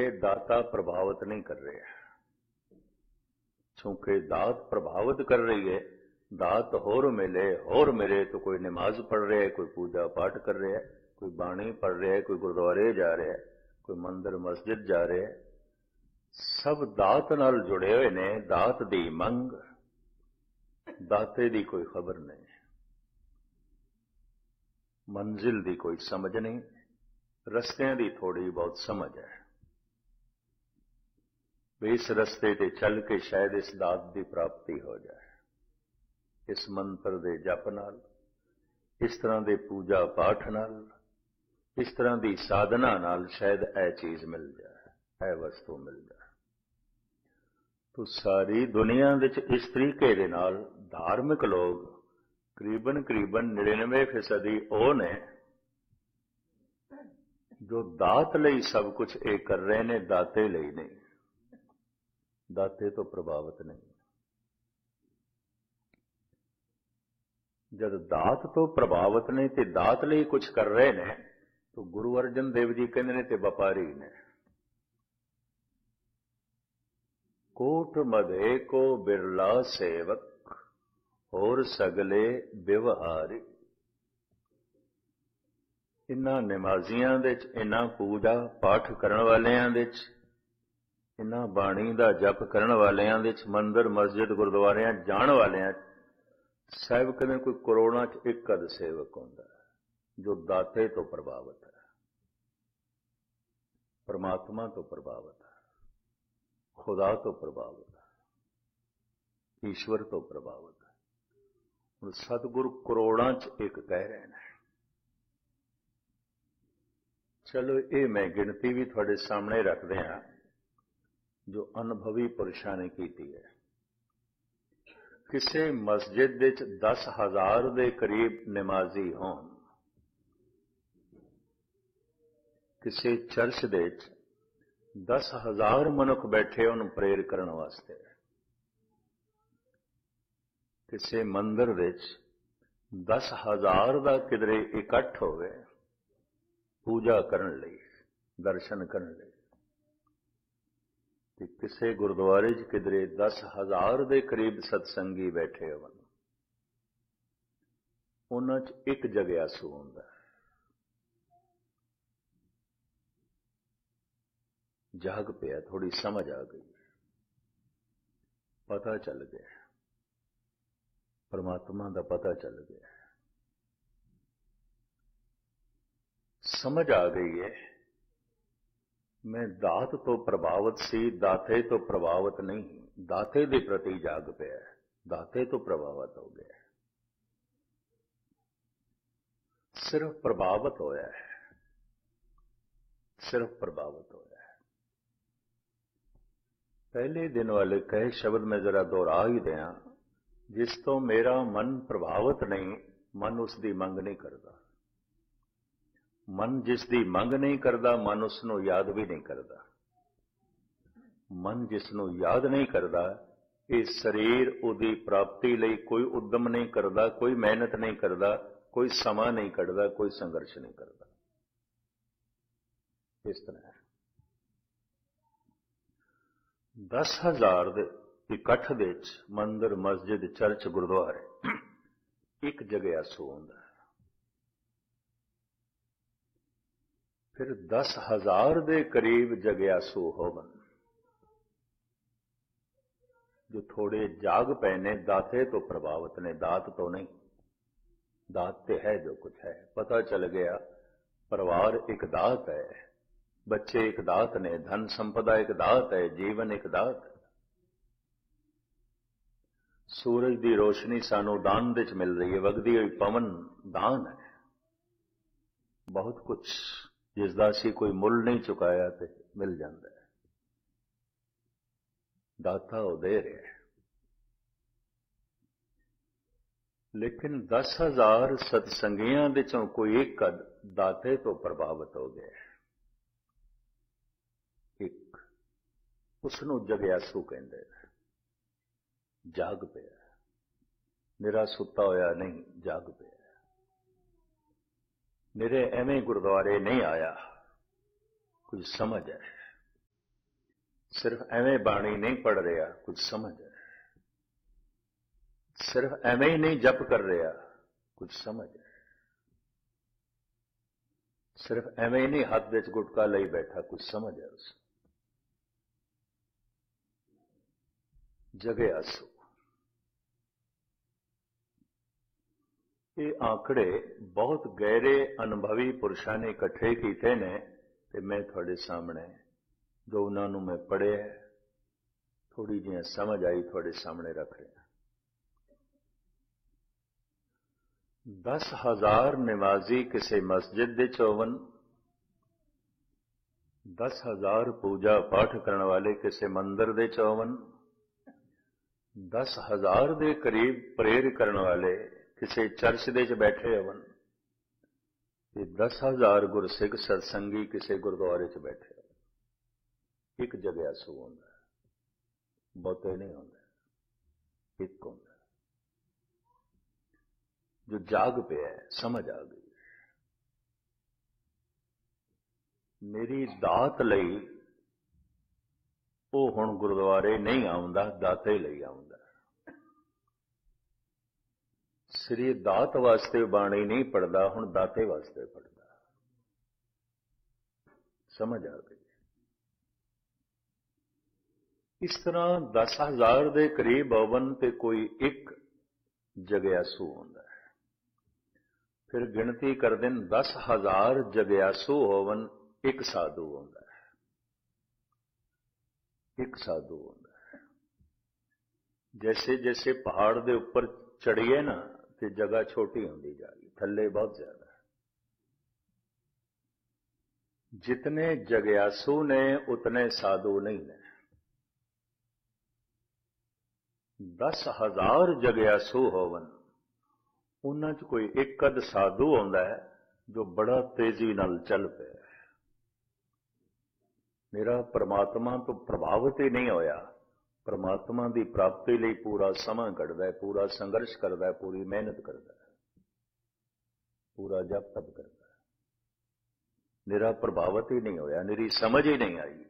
दाता प्रभावित नहीं कर रहे, चूंकि दात प्रभावित कर रही है, दात होर मिले तो कोई नमाज पढ़ रहा है, कोई पूजा पाठ कर रहा है, कोई बाणी पढ़ रहा है, कोई गुरुद्वारे जा रहा है, कोई मंदिर मस्जिद जा रहा है, सब दात नाल जुड़े हुए ने। दात दी मंग, दाते दी कोई खबर नहीं, मंजिल दी कोई समझ नहीं, रस्तियां दी थोड़ी बहुत समझ है भी इस रस्ते ते चल के शायद इस दात की प्राप्ति हो जाए, इस मंत्र दे जप नाल, इस तरह के पूजा पाठ नाल, इस तरह की साधना नाल शायद यह चीज मिल जाए, यह वस्तु मिल जाए। तो सारी दुनिया विच इस तरीके दे नाल धार्मिक लोग करीबन 99% वो ने जो दात लई सब कुछ ये कर रहे ने, दाते लई नहीं, दाते तो प्रभावित नहीं। जब दात तो प्रभावित नहीं ते दात लई कुछ कर रहे ने, तो गुरु अर्जन देव जी कहते ने ते व्यापारी ने। कोट मधे को बिरला सेवक, होर सगले व्यवहारी। इन्हां नमाजियां दे च, इन्हां पूजा पाठ करन वालियां दे च, इन्हां बाणी दा जप करन वालियां दे च, मंदिर मस्जिद गुरुद्वारियां जाण वालियां च, साहिब कहते कोई करोड़ां च एक अध सेवक होंदा है जो दाते तो प्रभावित है, परमात्मा तो प्रभावित है, खुदा तो प्रभावित है, ईश्वर तो प्रभावित है। और सतगुरु करोड़ां च एक कह रहे हैं। चलो ये मैं गिनती भी थोड़े सामने रखते हैं जो अनुभवी पुरुषों ने की है। किसी मस्जिद विच 10,000 के करीब नमाजी होन, किसी चर्च दे 10,000 मनुख बैठे उन्हें प्रेयर करने वास्ते, किसी मंदिर विच 10,000 का किधरे इकट्ठ होवे पूजा करने लई, दर्शन करने लई, ते किसी गुरुद्वारे च किधरे 10,000 के करीब सत्संगी बैठे होवन, उन्हां च एक जग्यासू हुंदा है। जाग पिया, थोड़ी समझ आ गई, पता चल गया, परमात्मा का पता चल गया, समझ आ गई है। मैं दात तो प्रभावित सी, दाते तो प्रभावित नहीं, दाते के प्रति जाग पिया, दाते तो प्रभावित हो गया, सिर्फ प्रभावित होया है, सिर्फ प्रभावित होया है। पहले दिन वाले कहे शब्द में जरा दोहरा ही दिया, जिस तो मेरा मन प्रभावित नहीं, मन उसकी मंग नहीं करता। मन जिसकी मंग नहीं करता, मन उसनों याद भी नहीं करता। मन जिसनों याद नहीं करता, ये शरीर उदी प्राप्ति लई कोई उद्यम नहीं करता, कोई मेहनत नहीं करता, कोई समा नहीं कढ़दा, कोई संघर्ष नहीं करता। इस तरह 10,000 दे इकट्ठ दे मंदिर मस्जिद चर्च गुरुद्वारे एक जगह आसू होंदा है। फिर 10,000 के करीब जग्यासू होवन जो थोड़े जाग पे ने, दाते तो प्रभावित ने, दात तो नहीं। दात ते है जो कुछ है, पता चल गया परिवार एक दात है, बच्चे एक दात ने, धन संपदा एक दात है, जीवन एक दात है। सूरज की रोशनी सानू दान विच मिल रही है, वगदी हुई पवन दान है। बहुत कुछ जिसका असी कोई मुल नहीं चुकाया तो मिल जाता है, दाता वो दे रहे हैं। लेकिन 10,000 सत्संगियां विचों कोई एक दाते तो प्रभावित हो गया, एक उसनों जग्यासू कहते, जाग पिया, निरा सुता होया नहीं, जाग पिया, निरे एवें गुरुद्वारे नहीं आया, कुछ समझ है। ਸਿਰਫ ਐਵੇਂ ਬਾਣੀ ਨਹੀਂ ਪੜ੍ਹ ਰਿਹਾ, ਕੁਝ ਸਮਝ ਹੈ। ਸਿਰਫ ਐਵੇਂ ਹੀ ਨਹੀਂ ਜਪ ਕਰ ਰਿਹਾ, ਕੁਝ ਸਮਝ ਹੈ। ਸਿਰਫ ਐਵੇਂ ਹੀ ਨਹੀਂ ਹੱਥ ਵਿੱਚ ਗੁਟਕਾ ਲਈ ਬੈਠਾ, ਕੁਝ ਸਮਝ ਹੈ ਉਸ ਜਗਿਆਸੂ। ਇਹ ਆંકੜੇ ਬਹੁਤ ਗਹਿਰੇ ਅਨੁਭਵੀ ਪੁਰਸ਼ਾਂ ਨੇ ਇਕੱਠੇ ਕੀਤੇ ਨੇ ਤੇ ਮੈਂ ਤੁਹਾਡੇ ਸਾਹਮਣੇ ਜੋ ਉਹਨਾਂ ਨੂੰ ਮੈਂ ਪੜ੍ਹਿਆ, ਥੋੜੀ ਜਿਹੀ ਸਮਝ ਆਈ, ਤੁਹਾਡੇ ਸਾਹਮਣੇ ਰੱਖ ਰਿਹਾ। 10,000 ਨਿਵਾਜ਼ੀ ਕਿਸੇ ਮਸਜਿਦ ਦੇ 'ਚ ਹੋਵਨ, 10,000 ਪੂਜਾ ਪਾਠ ਕਰਨ ਵਾਲੇ ਕਿਸੇ ਮੰਦਰ ਦੇ 'ਚ ਹੋਵਨ, 10,000 ਦੇ ਕਰੀਬ ਪ੍ਰੇਰ ਕਰਨ ਵਾਲੇ ਕਿਸੇ ਚਰਚ ਦੇ 'ਚ ਬੈਠੇ ਹੋਵਨ, ਤੇ 10,000 ਗੁਰਸਿੱਖ ਸਤਸੰਗੀ ਕਿਸੇ ਗੁਰਦੁਆਰੇ 'ਚ ਬੈਠੇ ਹੋਵਨ, ਇੱਕ ਜਗਿਆਸੂ ਹੁੰਦਾ, ਬਹੁਤੇ ਨਹੀਂ ਹੁੰਦਾ, ਇੱਕ ਹੁੰਦਾ ਜੋ ਜਾਗ ਪਿਆ, ਸਮਝ ਆ ਗਈ। ਮੇਰੀ ਦਾਤ ਲਈ ਉਹ ਹੁਣ ਗੁਰਦੁਆਰੇ ਨਹੀਂ ਆਉਂਦਾ, ਦਾਤੇ ਲਈ ਆਉਂਦਾ। ਸ੍ਰੀ ਦਾਤ ਵਾਸਤੇ ਬਾਣੀ ਨਹੀਂ ਪੜਦਾ, ਹੁਣ ਦਾਤੇ ਵਾਸਤੇ ਪੜਦਾ। ਸਮਝ ਆ ਗਈ। ਇਸ ਤਰ੍ਹਾਂ 10,000 ਦੇ ਕਰੀਬ ਹੋਵਨ ਤੇ ਕੋਈ ਇੱਕ ਜਗਿਆਸੂ ਹੁੰਦਾ ਹੈ। ਫਿਰ ਗਿਣਤੀ ਕਰਦੇ ਨੇ 10,000 ਜਗਿਆਸੂ ਹੋਵਨ, ਇੱਕ ਸਾਧੂ ਹੁੰਦਾ ਹੈ। ਇੱਕ ਸਾਧੂ ਹੁੰਦਾ ਹੈ। ਜੈਸੇ ਜੈਸੇ ਪਹਾੜ ਦੇ ਉੱਪਰ ਚੜੀਏ ਨਾ ਤੇ ਜਗ੍ਹਾ ਛੋਟੀ ਹੁੰਦੀ ਜਾ ਰਹੀ, ਥੱਲੇ ਬਹੁਤ ਜ਼ਿਆਦਾ ਹੈ। ਜਿਤਨੇ ਜਗਿਆਸੂ ਨੇ ਉਤਨੇ ਸਾਧੂ ਨਹੀਂ ਨੇ। 10,000 ਜਗਿਆਸੂ ਹੋਵਨ, ਉਹਨਾਂ 'ਚ ਕੋਈ ਇੱਕ ਅੱਧ ਸਾਧੂ ਆਉਂਦਾ ਹੈ ਜੋ ਬੜਾ ਤੇਜ਼ੀ ਨਾਲ ਚੱਲ ਪਿਆ, ਮੇਰਾ ਪਰਮਾਤਮਾ ਤੋਂ ਪ੍ਰਭਾਵਿਤ ਹੀ ਨਹੀਂ ਹੋਇਆ, ਪਰਮਾਤਮਾ ਦੀ ਪ੍ਰਾਪਤੀ ਲਈ ਪੂਰਾ ਸਮਾਂ ਕੱਢਦਾ ਹੈ, ਪੂਰਾ ਸੰਘਰਸ਼ ਕਰਦਾ ਹੈ, ਪੂਰੀ ਮਿਹਨਤ ਕਰਦਾ ਹੈ, ਪੂਰਾ ਜਪ ਤਪ ਕਰਦਾ ਹੈ, ਮੇਰਾ ਪ੍ਰਭਾਵਿਤ ਹੀ ਨਹੀਂ ਹੋਇਆ, ਮੇਰੀ ਸਮਝ ਹੀ ਨਹੀਂ ਆਈ।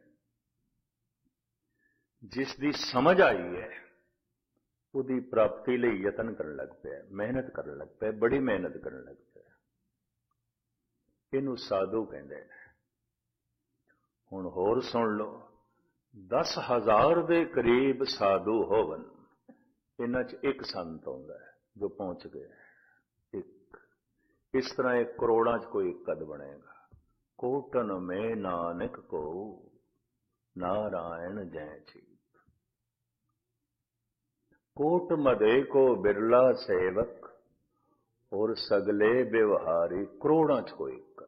ਜਿਸ ਦੀ ਸਮਝ ਆਈ ਹੈ ਉਹਦੀ ਪ੍ਰਾਪਤੀ ਲਈ ਯਤਨ ਕਰਨ ਲੱਗ ਪਿਆ, ਮਿਹਨਤ ਕਰਨ ਲੱਗ ਪਿਆ, ਬੜੀ ਮਿਹਨਤ ਕਰਨ ਲੱਗ ਪਿਆ। ਇਹਨੂੰ ਸਾਧੂ ਕਹਿੰਦੇ ਨੇ। ਹੁਣ ਹੋਰ ਸੁਣ ਲਓ, 10,000 ਦੇ ਕਰੀਬ ਸਾਧੂ ਹੋਵਨ, ਇਹਨਾਂ 'ਚ ਇੱਕ ਸੰਤ ਆਉਂਦਾ ਹੈ ਜੋ ਪਹੁੰਚ ਗਿਆ, ਇੱਕ। ਇਸ ਤਰ੍ਹਾਂ ਇਹ ਕਰੋੜਾਂ 'ਚ ਕੋਈ ਇੱਕ ਅੱਧ ਬਣੇਗਾ। ਕੋਟਨ ਮੇ ਨਾਨਕ ਕੋ ਨਾਰਾਇਣ ਜੈ ਚੀਤ, ਕੋਟ ਮਦੇ ਕੋ ਬਿਰਲਾ ਸੇਵਕ और सगले व्यवहारी, करोड़ों च कोई एक।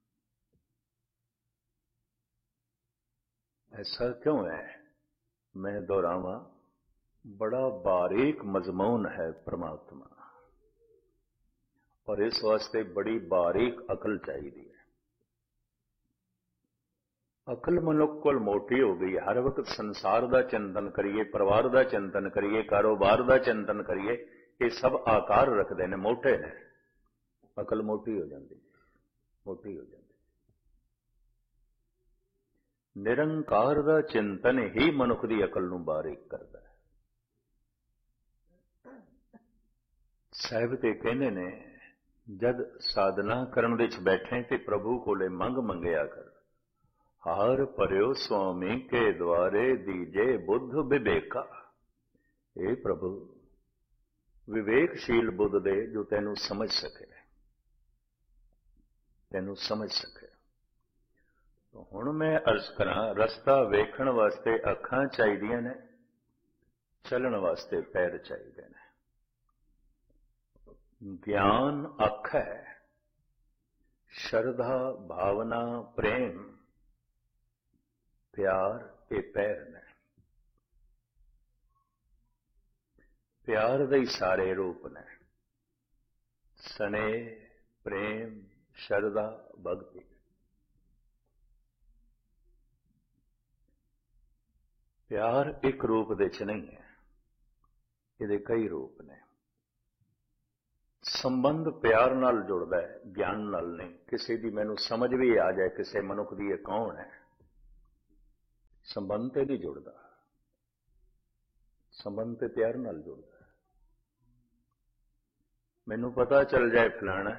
ऐसा क्यों है? मैं दोहरावा, बड़ा बारीक मजमून है परमात्मा, और इस वास्ते बड़ी बारीक अकल चाहिए है। अकल मनुख कोल मोटी हो गई, हर वक्त संसार का चिंतन करिए, परिवार का चिंतन करिए, कारोबार का चिंतन करिए, ये सब आकार रखते हैं, मोटे ने, अकल मोटी हो जाती, मोटी हो जाती। निरंकार का चिंतन ही मनुख की अकल नूं बारीक करता है। साहिब ते कहने ने, जद साधना करन विच बैठे ते प्रभु कोले मंग मंगया कर, हार परियो स्वामी के द्वारे दीजे बुद्ध विवेका। हे प्रभु, विवेकशील बुद्ध दे जो तैनू समझ सके, तैनू समझ सके। तो हुण मैं अर्ज करा, रस्ता वेखण वास्ते अखां चाहिदियां ने, चलण वास्ते पैर चाहिदे ने। ज्ञान अख है, श्रद्धा भावना प्रेम प्यार ये पैर ने। प्यार दे सारे रूप ने, स्नेह प्रेम श्रद्धा भक्ति। प्यार एक रूप दे च नहीं है, ये कई रूप ने। संबंध प्यार नाल जुड़दा है, ज्ञान नाल नहीं। किसी दी मैनू समझ भी आ जाए किसी मनुख दी ये कौन है, ਸੰਬੰਧ ਤੇ ਨਹੀਂ ਜੁੜਦਾ, ਸੰਬੰਧ ਤੇ ਪਿਆਰ ਨਾਲ ਜੁੜਦਾ। ਮੈਨੂੰ ਪਤਾ ਚੱਲ ਜਾਏ ਫਲਾਣਾ,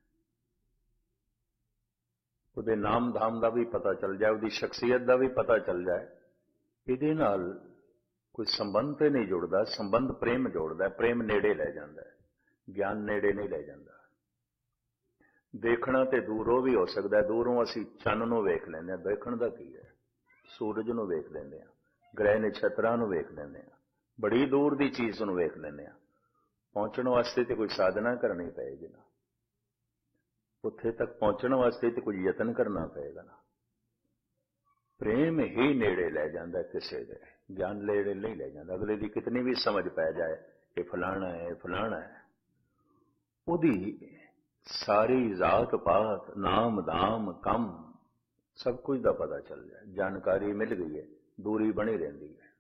ਉਹਦੇ ਨਾਮ ਧਾਮ ਦਾ ਵੀ ਪਤਾ ਚੱਲ ਜਾਏ, ਉਹਦੀ ਸ਼ਖਸੀਅਤ ਦਾ ਵੀ ਪਤਾ ਚੱਲ ਜਾਏ, ਇਹਦੇ ਨਾਲ ਕੋਈ ਸੰਬੰਧ ਤੇ ਨਹੀਂ ਜੁੜਦਾ। ਸੰਬੰਧ ਪ੍ਰੇਮ ਜੋੜਦਾ, ਪ੍ਰੇਮ ਨੇੜੇ ਲੈ ਜਾਂਦਾ, ਗਿਆਨ ਨੇੜੇ ਨਹੀਂ ਲੈ ਜਾਂਦਾ। ਦੇਖਣਾ ਤੇ ਦੂਰੋਂ ਵੀ ਹੋ ਸਕਦਾ, ਦੂਰੋਂ ਅਸੀਂ ਚੰਨ ਨੂੰ ਵੇਖ ਲੈਂਦੇ ਹਾਂ, ਦੇਖਣ ਦਾ ਕੀ ਹੈ, ਸੂਰਜ ਨੂੰ ਵੇਖ ਲੈਂਦੇ ਹਾਂ, ਗ੍ਰਹਿ ਨਛੱਤਰਾਂ ਨੂੰ ਵੇਖ ਲੈਂਦੇ ਹਾਂ, ਬੜੀ ਦੂਰ ਦੀ ਚੀਜ਼ ਨੂੰ ਵੇਖ ਲੈਂਦੇ ਹਾਂ। ਪਹੁੰਚਣ ਵਾਸਤੇ ਤੇ ਕੋਈ ਸਾਧਨਾ ਕਰਨੀ ਪਏਗੀ ਨਾ, ਉੱਥੇ ਤੱਕ ਪਹੁੰਚਣ ਵਾਸਤੇ ਤੇ ਕੋਈ ਯਤਨ ਕਰਨਾ ਪਏਗਾ ਨਾ। ਪ੍ਰੇਮ ਹੀ ਨੇੜੇ ਲੈ ਜਾਂਦਾ ਕਿਸੇ ਦੇ, ਗਿਆਨ ਨੇੜੇ ਨਹੀਂ ਲੈ ਜਾਂਦਾ। ਅਗਲੇ ਦੀ ਕਿਤਨੀ ਵੀ ਸਮਝ ਪੈ ਜਾਏ ਇਹ ਫਲਾਣਾ ਹੈ, ਇਹ ਫਲਾਣਾ ਹੈ, ਉਹਦੀ ਸਾਰੀ ਜ਼ਾਤ ਪਾਤ, ਨਾਮ ਦਾਮ, ਕੰਮ, ਸਭ ਕੁਝ ਦਾ ਪਤਾ ਚੱਲ ਜਾਏ, ਜਾਣਕਾਰੀ ਮਿਲ ਗਈ ਹੈ, ਦੂਰੀ ਬਣੀ ਰਹਿੰਦੀ ਹੈ।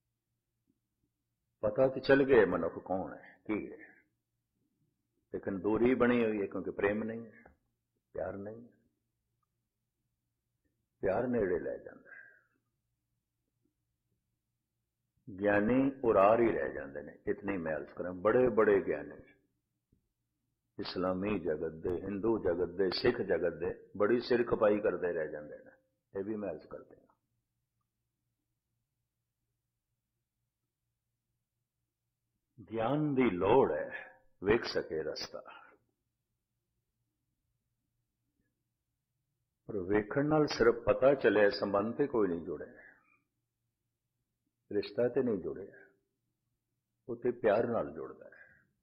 ਪਤਾ ਤੇ ਚੱਲ ਗਿਆ ਮਨੁੱਖ ਕੌਣ ਹੈ, ਕੀ ਹੈ, ਲੇਕਿਨ ਦੂਰੀ ਬਣੀ ਹੋਈ ਹੈ ਕਿਉਂਕਿ ਪ੍ਰੇਮ ਨਹੀਂ ਹੈ, ਪਿਆਰ ਨਹੀਂ ਹੈ। ਪਿਆਰ ਨੇੜੇ ਲੈ ਜਾਂਦਾ ਹੈ। ਗਿਆਨੀ ਉਰਾਰ ਹੀ ਰਹਿ ਜਾਂਦੇ ਨੇ, ਇਤਨੀ ਮੈਂ ਅਰਜ਼ ਕਰਾਂ, ਬੜੇ ਬੜੇ ਗਿਆਨੀ ਇਸਲਾਮੀ ਜਗਤ ਦੇ, ਹਿੰਦੂ ਜਗਤ ਦੇ, ਸਿੱਖ ਜਗਤ ਦੇ ਬੜੀ ਸਿਰ ਖਪਾਈ ਕਰਦੇ ਰਹਿ ਜਾਂਦੇ ਨੇ। ਇਹ ਵੀ ਮੈਂ ਅਰਜ਼ ਕਰਦੇ ਹਾਂ। ਗਿਆਨ ਦੀ ਲੋੜ ਹੈ, ਵੇਖ ਸਕੇ ਰਸਤਾ, ਪਰ ਵੇਖਣ ਨਾਲ ਸਿਰਫ ਪਤਾ ਚੱਲੇ, ਸੰਬੰਧ ਤੇ ਕੋਈ ਨਹੀਂ ਜੁੜੇ, ਰਿਸ਼ਤਾ ਤੇ ਨਹੀਂ ਜੁੜਿਆ, ਉਹ ਤੇ ਪਿਆਰ ਨਾਲ ਜੁੜਦਾ ਹੈ।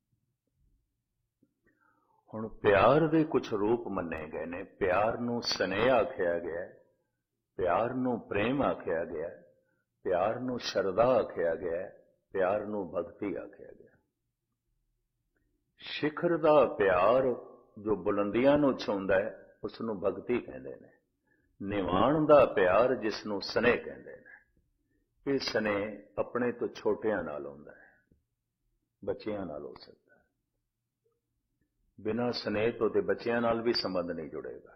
ਹੁਣ ਪਿਆਰ ਦੇ ਕੁਝ ਰੂਪ ਮੰਨੇ ਗਏ ਨੇ। ਪਿਆਰ ਨੂੰ ਸਨੇਹ ਆਖਿਆ ਗਿਆ, ਪਿਆਰ ਨੂੰ ਪ੍ਰੇਮ ਆਖਿਆ ਗਿਆ, ਪਿਆਰ ਨੂੰ ਸ਼ਰਧਾ ਆਖਿਆ ਗਿਆ, ਪਿਆਰ ਨੂੰ ਭਗਤੀ ਆਖਿਆ ਗਿਆ। ਸਿਖਰ ਦਾ ਪਿਆਰ ਜੋ ਬੁਲੰਦੀਆਂ ਨੂੰ ਛੂੰਹਦਾ ਹੈ, ਉਸ ਨੂੰ ਭਗਤੀ ਕਹਿੰਦੇ ਨੇ। ਨਿਵਾਣ ਦਾ ਪਿਆਰ ਜਿਸ ਨੂੰ ਸਨੇਹ ਕਹਿੰਦੇ ਨੇ। ਇਹ ਸਨੇਹ ਆਪਣੇ ਤੋਂ ਛੋਟਿਆਂ ਨਾਲ ਹੁੰਦਾ ਹੈ, ਬੱਚਿਆਂ ਨਾਲ ਹੋ ਸਕਦਾ। ਬਿਨਾਂ ਸਨੇਹ ਤੋਂ ਤੇ ਬੱਚਿਆਂ ਨਾਲ ਵੀ ਸੰਬੰਧ ਨਹੀਂ ਜੁੜੇਗਾ।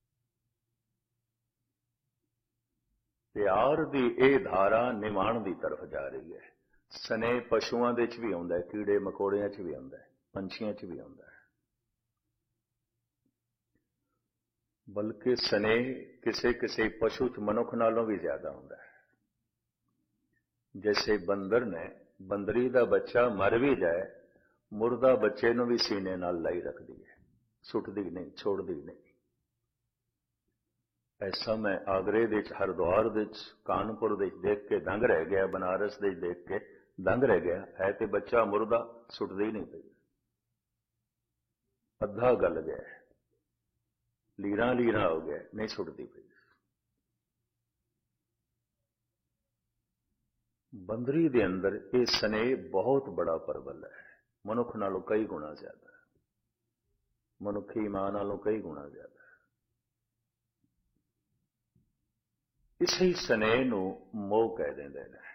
ਪਿਆਰ ਦੀ ਇਹ ਧਾਰਾ ਨਿਵਾਣ ਦੀ ਤਰਫ ਜਾ ਰਹੀ ਹੈ। ਸਨੇਹ ਪਸ਼ੂਆਂ ਦੇ ਚ ਵੀ ਆਉਂਦਾ ਹੈ, ਕੀੜੇ ਮਕੌੜਿਆਂ ਚ ਵੀ ਆਉਂਦਾ ਹੈ, ਪੰਛੀਆਂ ਚ ਵੀ ਆਉਂਦਾ ਹੈ। ਬਲਕਿ ਸਨੇਹ ਕਿਸੇ ਕਿਸੇ ਪਸ਼ੂ ਚ ਮਨੁੱਖ ਨਾਲੋਂ ਵੀ ਜ਼ਿਆਦਾ ਹੁੰਦਾ ਹੈ। ਜੈਸੇ ਬੰਦਰ ਨੇ, ਬੰਦਰੀ ਦਾ ਬੱਚਾ ਮਰ ਵੀ ਜਾਏ, ਮੁਰਦਾ ਬੱਚੇ ਨੂੰ ਵੀ ਸੀਨੇ ਨਾਲ ਲਾਈ ਰੱਖਦੀ ਹੈ, ਸੁੱਟਦੀ ਨਹੀਂ, ਛੋੜਦੀ ਨਹੀਂ। ਐਸਾ ਮੈਂ ਆਗਰੇ ਦੇ ਚ, ਹਰਿਦੁਆਰ ਦੇ ਚ, ਕਾਨਪੁਰ ਦੇ ਦੇਖ ਕੇ ਦੰਗ ਰਹਿ ਗਿਆ, ਬਨਾਰਸ ਦੇ ਦੇਖ ਕੇ ਦੰਗ ਰਹਿ ਗਿਆ। ਹੈ ਤੇ ਬੱਚਾ ਮੁਰਦਾ, ਸੁੱਟਦੀ ਨਹੀਂ ਪਈ, ਅੱਧਾ ਗਲ ਗਿਆ, ਲੀਰਾਂ ਲੀਰਾਂ ਹੋ ਗਿਆ, ਨਹੀਂ ਸੁੱਟਦੀ ਪਈ। ਬੰਦਰੀ ਦੇ ਅੰਦਰ ਇਹ ਸਨੇਹ ਬਹੁਤ ਬੜਾ ਪ੍ਰਬਲ ਹੈ, ਮਨੁੱਖ ਨਾਲੋਂ ਕਈ ਗੁਣਾ ਜ਼ਿਆਦਾ ਹੈ, ਮਨੁੱਖੀ ਮਾਂ ਨਾਲੋਂ ਕਈ ਗੁਣਾ ਜ਼ਿਆਦਾ ਹੈ। ਇਸੇ ਸਨੇਹ ਨੂੰ ਮੋਹ ਕਹਿ ਦਿੰਦੇ ਨੇ।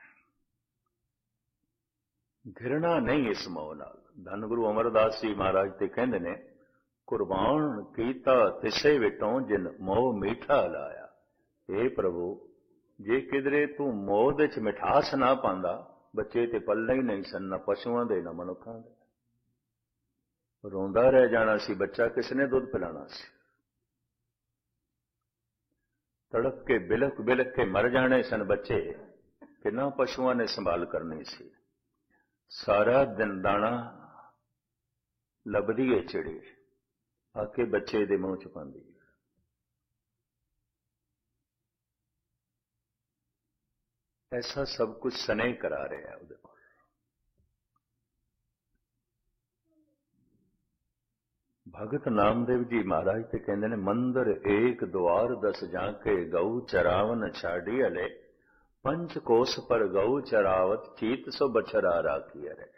ਘਿਰਣਾ ਨਹੀਂ ਇਸ ਮੋਹ ਨਾਲ। ਧੰਨ ਗੁਰੂ ਅਮਰਦਾਸ ਜੀ ਮਹਾਰਾਜ ਤੇ ਕਹਿੰਦੇ ਨੇ, ਕੁਰਬਾਨ ਕੀਤਾ ਤਿਸੇ ਵਿਟੋਂ ਜਿਨ ਮੋਹ ਮੀਠਾ ਲਾਇਆ। ਇਹ ਪ੍ਰਭੂ, ਜੇ ਕਿਧਰੇ ਤੂੰ ਮੋਹ ਦੇ ਚ ਮਿਠਾਸ ਨਾ ਪਾਉਂਦਾ, ਬੱਚੇ ਤੇ ਪੱਲੇ ਹੀ ਨਹੀਂ ਸਨ, ਨਾ ਪਸ਼ੂਆਂ ਦੇ ਨਾ ਮਨੁੱਖਾਂ ਦੇ। ਰੋਂਦਾ ਰਹਿ ਜਾਣਾ ਸੀ ਬੱਚਾ, ਕਿਸ ਨੇ ਦੁੱਧ ਪਿਲਾਣਾ ਸੀ। ਤੜਪ ਕੇ ਬਿਲਕ ਬਿਲਕ ਕੇ ਮਰ ਜਾਣੇ ਸਨ ਬੱਚੇ, ਕਿੰਨਾ ਪਸ਼ੂਆਂ ਨੇ ਸੰਭਾਲ ਕਰਨੀ ਸੀ। ਸਾਰਾ ਦਿਨ ਦਾਣਾ ਲੱਭਦੀ ਏ ਚਿੜੀ, ਆ ਕੇ ਬੱਚੇ ਦੇ ਮੂੰਹ ਚ ਪਾਉਂਦੀ। ਐਸਾ ਸਭ ਕੁਝ ਸਨੇਹ ਕਰਾ ਰਿਹਾ ਉਹਦੇ ਕੋਲ। ਭਗਤ ਨਾਮਦੇਵ ਜੀ ਮਹਾਰਾਜ ਤੇ ਕਹਿੰਦੇ ਨੇ, ਮੰਦਰ ਏਕ ਦੁਆਰ ਦਸ ਜਾਂਕੇ ਗਊ ਚਰਾਵਨ ਛਾੜੀ ਅਲੇ, ਪੰਚ ਕੋਸ ਪਰ ਗਊ ਚਰਾਵਤ ਚੀਤ ਸੋ ਬਛਰਾ ਰਾਖੀ ਅਰੇ।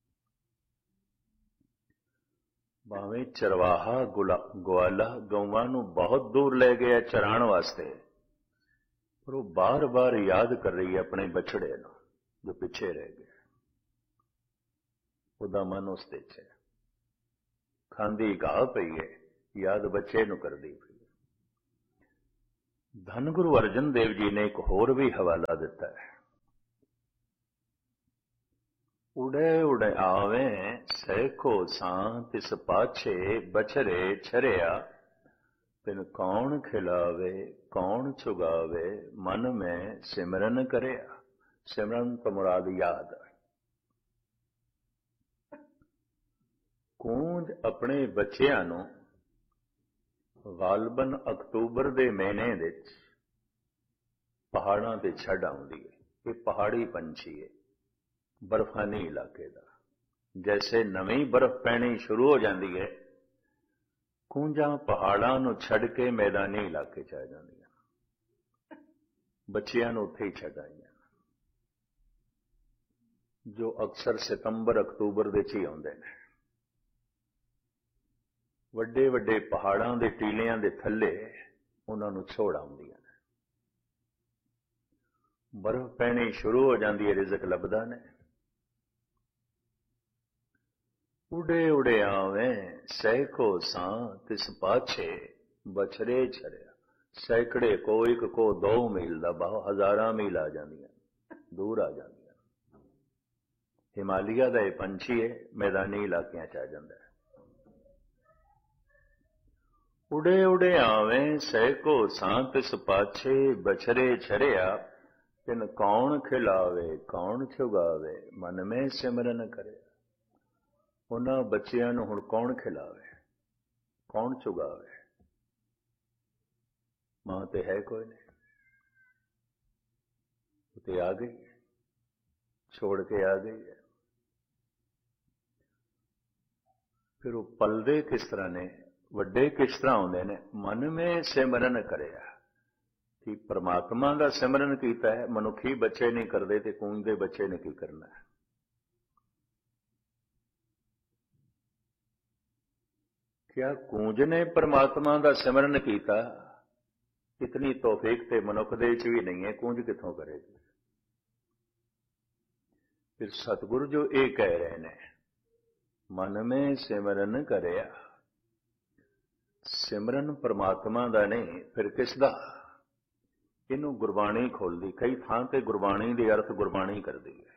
ਭਾਵੇਂ ਚਰਵਾਹਾ ਗਵਾਲਾ ਗਊਆਂ ਨੂੰ ਬਹੁਤ ਦੂਰ ਲੈ ਗਿਆ ਚਰਾਉਣ ਵਾਸਤੇ, ਪਰ ਉਹ ਬਾਰ-ਬਾਰ ਯਾਦ ਕਰ ਰਹੀ ਹੈ ਆਪਣੇ ਬਛੜੇ ਨੂੰ ਜੋ ਪਿੱਛੇ ਰਹਿ ਗਿਆ। ਉਹਦਾ ਮਨ ਉਸ ਤੇ ਚ ਹੈ, ਖਾਂਦੀ ਘਾਹ ਪਈ ਹੈ, ਯਾਦ ਬੱਚੇ ਨੂੰ ਕਰਦੀ ਪਈ। ਧੰਨ ਗੁਰੂ ਅਰਜਨ ਦੇਵ ਜੀ ਨੇ ਇੱਕ ਹੋਰ ਵੀ ਹਵਾਲਾ ਦਿੱਤਾ ਹੈ। ਉੜੇ ਉੜੇ ਆਵੇਂ ਸੈਕੋ ਸਾਂ ਤਿਸ ਪਾਛੇ ਬਛਰੇ ਛਰਿਆ, ਤਿਨ ਕੌਣ ਖਿਲਾਵੇ ਕੌਣ ਚੁਗਾਵੇ, ਮਨ ਮੈਂ ਸਿਮਰਨ ਕਰਿਆ। ਸਿਮਰਨ ਤੋਂ ਮੁਰਾਦ ਯਾਦ। ਕੂੰਜ ਆਪਣੇ ਬੱਚਿਆਂ ਨੂੰ ਗਾਲਬਨ ਅਕਤੂਬਰ ਦੇ ਮਹੀਨੇ ਵਿੱਚ ਪਹਾੜਾਂ ਤੇ ਛੱਡ ਆਉਂਦੀ ਹੈ। ਇਹ ਪਹਾੜੀ ਪੰਛੀ ਹੈ, ਬਰਫਾਨੀ ਇਲਾਕੇ ਦਾ। ਜੈਸੇ ਨਵੀਂ ਬਰਫ਼ ਪੈਣੀ ਸ਼ੁਰੂ ਹੋ ਜਾਂਦੀ ਹੈ, ਕੂੰਜਾਂ ਪਹਾੜਾਂ ਨੂੰ ਛੱਡ ਕੇ ਮੈਦਾਨੀ ਇਲਾਕੇ 'ਚ ਆ ਜਾਂਦੀਆਂ। ਬੱਚਿਆਂ ਨੂੰ ਉੱਥੇ ਹੀ ਛੱਡ ਆਈਆਂ, ਜੋ ਅਕਸਰ ਸਤੰਬਰ ਅਕਤੂਬਰ ਦੇ 'ਚ ਹੀ ਆਉਂਦੇ ਨੇ। ਵੱਡੇ ਵੱਡੇ ਪਹਾੜਾਂ ਦੇ ਟੀਲਿਆਂ ਦੇ ਥੱਲੇ ਉਹਨਾਂ ਨੂੰ ਛੋੜ ਆਉਂਦੀਆਂ ਨੇ। ਬਰਫ਼ ਪੈਣੀ ਸ਼ੁਰੂ ਹੋ ਜਾਂਦੀ ਹੈ, ਰਿਜ਼ਕ ਲੱਭਦਾ ਨੇ। ਉਡੇ ਉਡੇ ਆਵੇਂ ਸੈਕੋ ਸਾਂ ਤਿਸ ਪਾਛੇ ਬਛਰੇ ਛਰਿਆ। ਸੈਂਕੜੇ ਕੋ ਇੱਕ ਕੋ 2 ਮੀਲ ਦਾ ਬਾਹ, ਹਜ਼ਾਰਾਂ ਮੀਲ ਆ ਜਾਂਦੀਆਂ, ਦੂਰ ਆ ਜਾਂਦੀਆਂ। ਹਿਮਾਲਿਆ ਦਾ ਇਹ ਪੰਛੀ ਹੈ, ਮੈਦਾਨੀ ਇਲਾਕਿਆਂ 'ਚ ਆ ਜਾਂਦਾ ਹੈ। ਉਡੇ ਉਡੇ ਆਵੇਂ ਸੈਕੋ ਸਾਂ ਤਿਸ ਪਾਛੇ ਬਛਰੇ ਛਰਿਆ, ਤਿਨ ਕੌਣ ਖਿਲਾਵੇ ਕੌਣ ਚੁਗਾਵੇ, ਮਨ ਮੈਂ ਸਿਮਰਨ ਕਰੇ। ਉਹਨਾਂ ਬੱਚਿਆਂ ਨੂੰ ਹੁਣ ਕੌਣ ਖਿਲਾਵੇ ਕੌਣ ਚੁਗਾਵੇ? ਮਾਂ ਤੇ ਹੈ ਕੋਈ ਨਹੀਂ, ਉਹ ਤੇ ਆ ਗਈ, ਛੋੜ ਕੇ ਆ ਗਈ ਹੈ। ਫਿਰ ਉਹ ਪਲਦੇ ਕਿਸ ਤਰ੍ਹਾਂ ਨੇ, ਵੱਡੇ ਕਿਸ ਤਰ੍ਹਾਂ ਹੁੰਦੇ ਨੇ? ਮਨ ਮੈਂ ਸਿਮਰਨ ਕਰਿਆ, ਕਿ ਪਰਮਾਤਮਾ ਦਾ ਸਿਮਰਨ ਕੀਤਾ ਹੈ। ਮਨੁੱਖੀ ਬੱਚੇ ਨਹੀਂ ਕਰਦੇ ਤੇ ਕੂੰਜ ਦੇ ਬੱਚੇ ਨੇ ਕੀ ਕਰਨਾ ਹੈ? ਕਿਆ ਕੂੰਜ ਨੇ ਪਰਮਾਤਮਾ ਦਾ ਸਿਮਰਨ ਕੀਤਾ? ਇਤਨੀ ਤੌਫੀਕ ਤੇ ਮਨੁੱਖ ਦੇ ਵਿੱਚ ਵੀ ਨਹੀਂ ਹੈ, ਕੂੰਜ ਕਿੱਥੋਂ ਕਰੇਗੀ? ਫਿਰ ਸਤਿਗੁਰੂ ਜੋ ਇਹ ਕਹਿ ਰਹੇ ਨੇ, ਮਨ ਮੈਂ ਸਿਮਰਨ ਕਰਿਆ, ਸਿਮਰਨ ਪਰਮਾਤਮਾ ਦਾ ਨਹੀਂ, ਫਿਰ ਕਿਸ ਦਾ? ਇਹਨੂੰ ਗੁਰਬਾਣੀ ਖੋਲਦੀ। ਕਈ ਥਾਂ ਤੇ ਗੁਰਬਾਣੀ ਦੇ ਅਰਥ ਗੁਰਬਾਣੀ ਕਰਦੀ ਹੈ।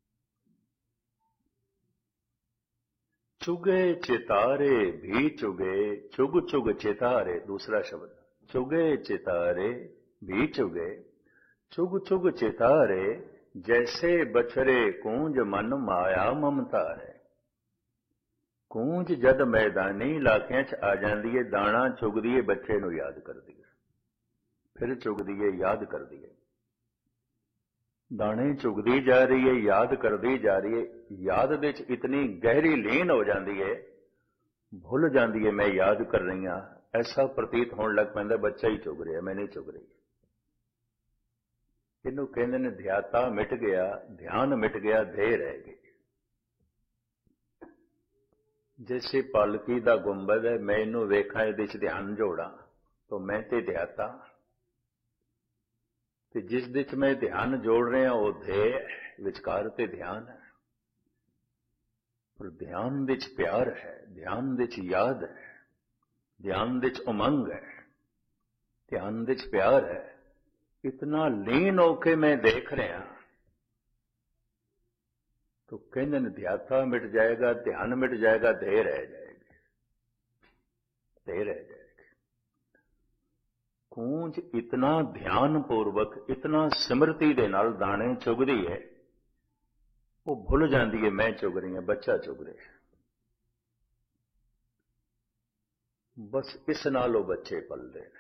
ਚੁਗੇ ਚਿਤਾਰੇ ਵੀ ਚੁਗੇ, ਚੁਗ ਚੁਗ ਚਿਤਾਰੇ, ਦੂਸਰਾ ਸ਼ਬਦ। ਚੁਗੇ ਚਿਤਾਰੇ ਵੀ ਚੁਗੇ, ਚੁਗ ਚੁਗ ਚਿਤਾਰੇ, ਜੈਸੇ ਬਛਰੇ ਕੂੰਜ ਮਨ ਮਾਇਆ ਮਮਤਾਰੇ। ਕੂੰਜ ਜਦ ਮੈਦਾਨੀ ਇਲਾਕਿਆਂ 'ਚ ਆ ਜਾਂਦੀ ਹੈ, ਦਾਣਾ ਚੁਗਦੀ ਹੈ, ਬੱਚੇ ਨੂੰ ਯਾਦ ਕਰਦੀ ਹੈ, ਫਿਰ ਚੁਗਦੀ ਹੈ, ਯਾਦ ਕਰਦੀ ਹੈ। ਦਾਣੇ ਚੁਗਦੀ ਜਾ ਰਹੀ ਹੈ, ਯਾਦ ਕਰਦੀ ਜਾ ਰਹੀ ਹੈ। ਯਾਦ ਦੇ ਵਿੱਚ ਇਤਨੀ ਗਹਿਰੀ ਲੀਨ ਹੋ ਜਾਂਦੀ ਹੈ, ਭੁੱਲ ਜਾਂਦੀ ਹੈ ਮੈਂ ਯਾਦ ਕਰ ਰਹੀ ਹਾਂ। ਐਸਾ ਪ੍ਰਤੀਤ ਹੋਣ ਲੱਗ ਪੈਂਦਾ ਬੱਚਾ ਹੀ ਚੁਗ ਰਿਹਾ, ਮੈਂ ਨਹੀਂ ਚੁਗ ਰਹੀ। ਇਹਨੂੰ ਕਹਿੰਦੇ ਨੇ ਧਿਆਤਾ ਮਿਟ ਗਿਆ, ਧਿਆਨ ਮਿਟ ਗਿਆ, ਧੇ ਰਹਿ ਗਈ। ਜੈਸੇ ਪਾਲਕੀ ਦਾ ਗੁੰਬਦ ਹੈ, ਮੈਂ ਇਹਨੂੰ ਵੇਖਾਂ, ਇਹਦੇ 'ਚ ਧਿਆਨ ਜੋੜਾਂ, ਤਾਂ ਮੈਂ ਤੇ ਧਿਆਤਾ, ਤੇ ਜਿਸ ਦੇ 'ਚ ਮੈਂ ਧਿਆਨ ਜੋੜ ਰਿਹਾ ਉਹ ਧੇ, ਵਿਚਕਾਰ ਤੇ ਧਿਆਨ ਹੈ। ਪਰ ਧਿਆਨ ਦੇ 'ਚ ਪਿਆਰ ਹੈ, ਧਿਆਨ ਦੇ 'ਚ ਯਾਦ ਹੈ, ਧਿਆਨ ਦੇ 'ਚ ਉਮੰਗ ਹੈ, ਧਿਆਨ ਦੇ 'ਚ ਪਿਆਰ ਹੈ। ਇਤਨਾ ਲੀਨ ਹੋ ਕੇ ਮੈਂ ਦੇਖ ਰਿਹਾ, तो कहते हैं ध्याता मिट जाएगा, ध्यान मिट जाएगा, धे रह जाएगी, धे रह जाएगी। कूंज इतना ध्यान पूर्वक, इतना सिमरती दे नाल दाने चुगदी है, वो भुल जाती है मैं चुग रही हूं, बच्चा चुग रहा है। बस इस नाल वो बच्चे पलदे ने।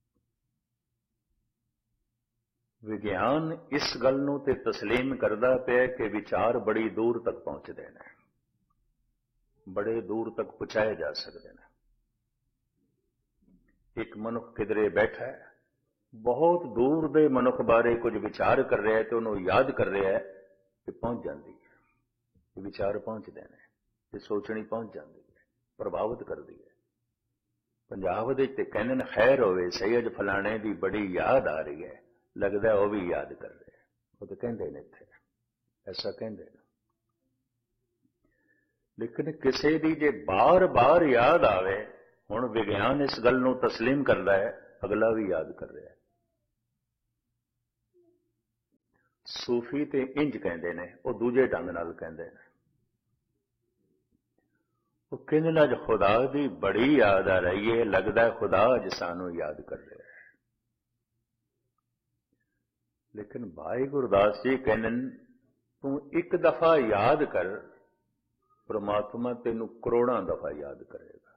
विज्ञान इस गल नूं ते तस्लीम करदा पिया कि विचार बड़ी दूर तक पहुंचते हैं, बड़े दूर तक पहुंचाए जा सकते हैं। एक मनुख किधरे बैठा है, बहुत दूर दे मनुख बारे कुछ विचार कर रहा है, तो उन्होंने याद कर रहा है कि पहुंच जाती है, विचार पहुंचते हैं, ते सोचनी पहुंच जाती है, प्रभावित करती है। पंजाब दे ते कहंदे ने खैर होवे सही, अज फलाणे दी बड़ी याद आ रही है, लगता है वह भी याद कर रहे हैं, वो तो कहते हैं इत्थे ऐसा कहते हैं। लेकिन किसी दी जे बार बार याद आवे, हुण विज्ञान इस गल नूं तस्लीम करदा है, अगला भी याद कर रहा है, सूफी ते इंज कहते हैं, वो दूजे ढंग नाल कहते हैं। वो कहते हैं अज खुदा की बड़ी याद आ रही है, लगता है खुदा अज सानू याद कर रहा है। लेकिन भाई गुरदास जी कहते तू एक दफा याद कर, परमात्मा तेनू करोड़ों दफा याद करेगा।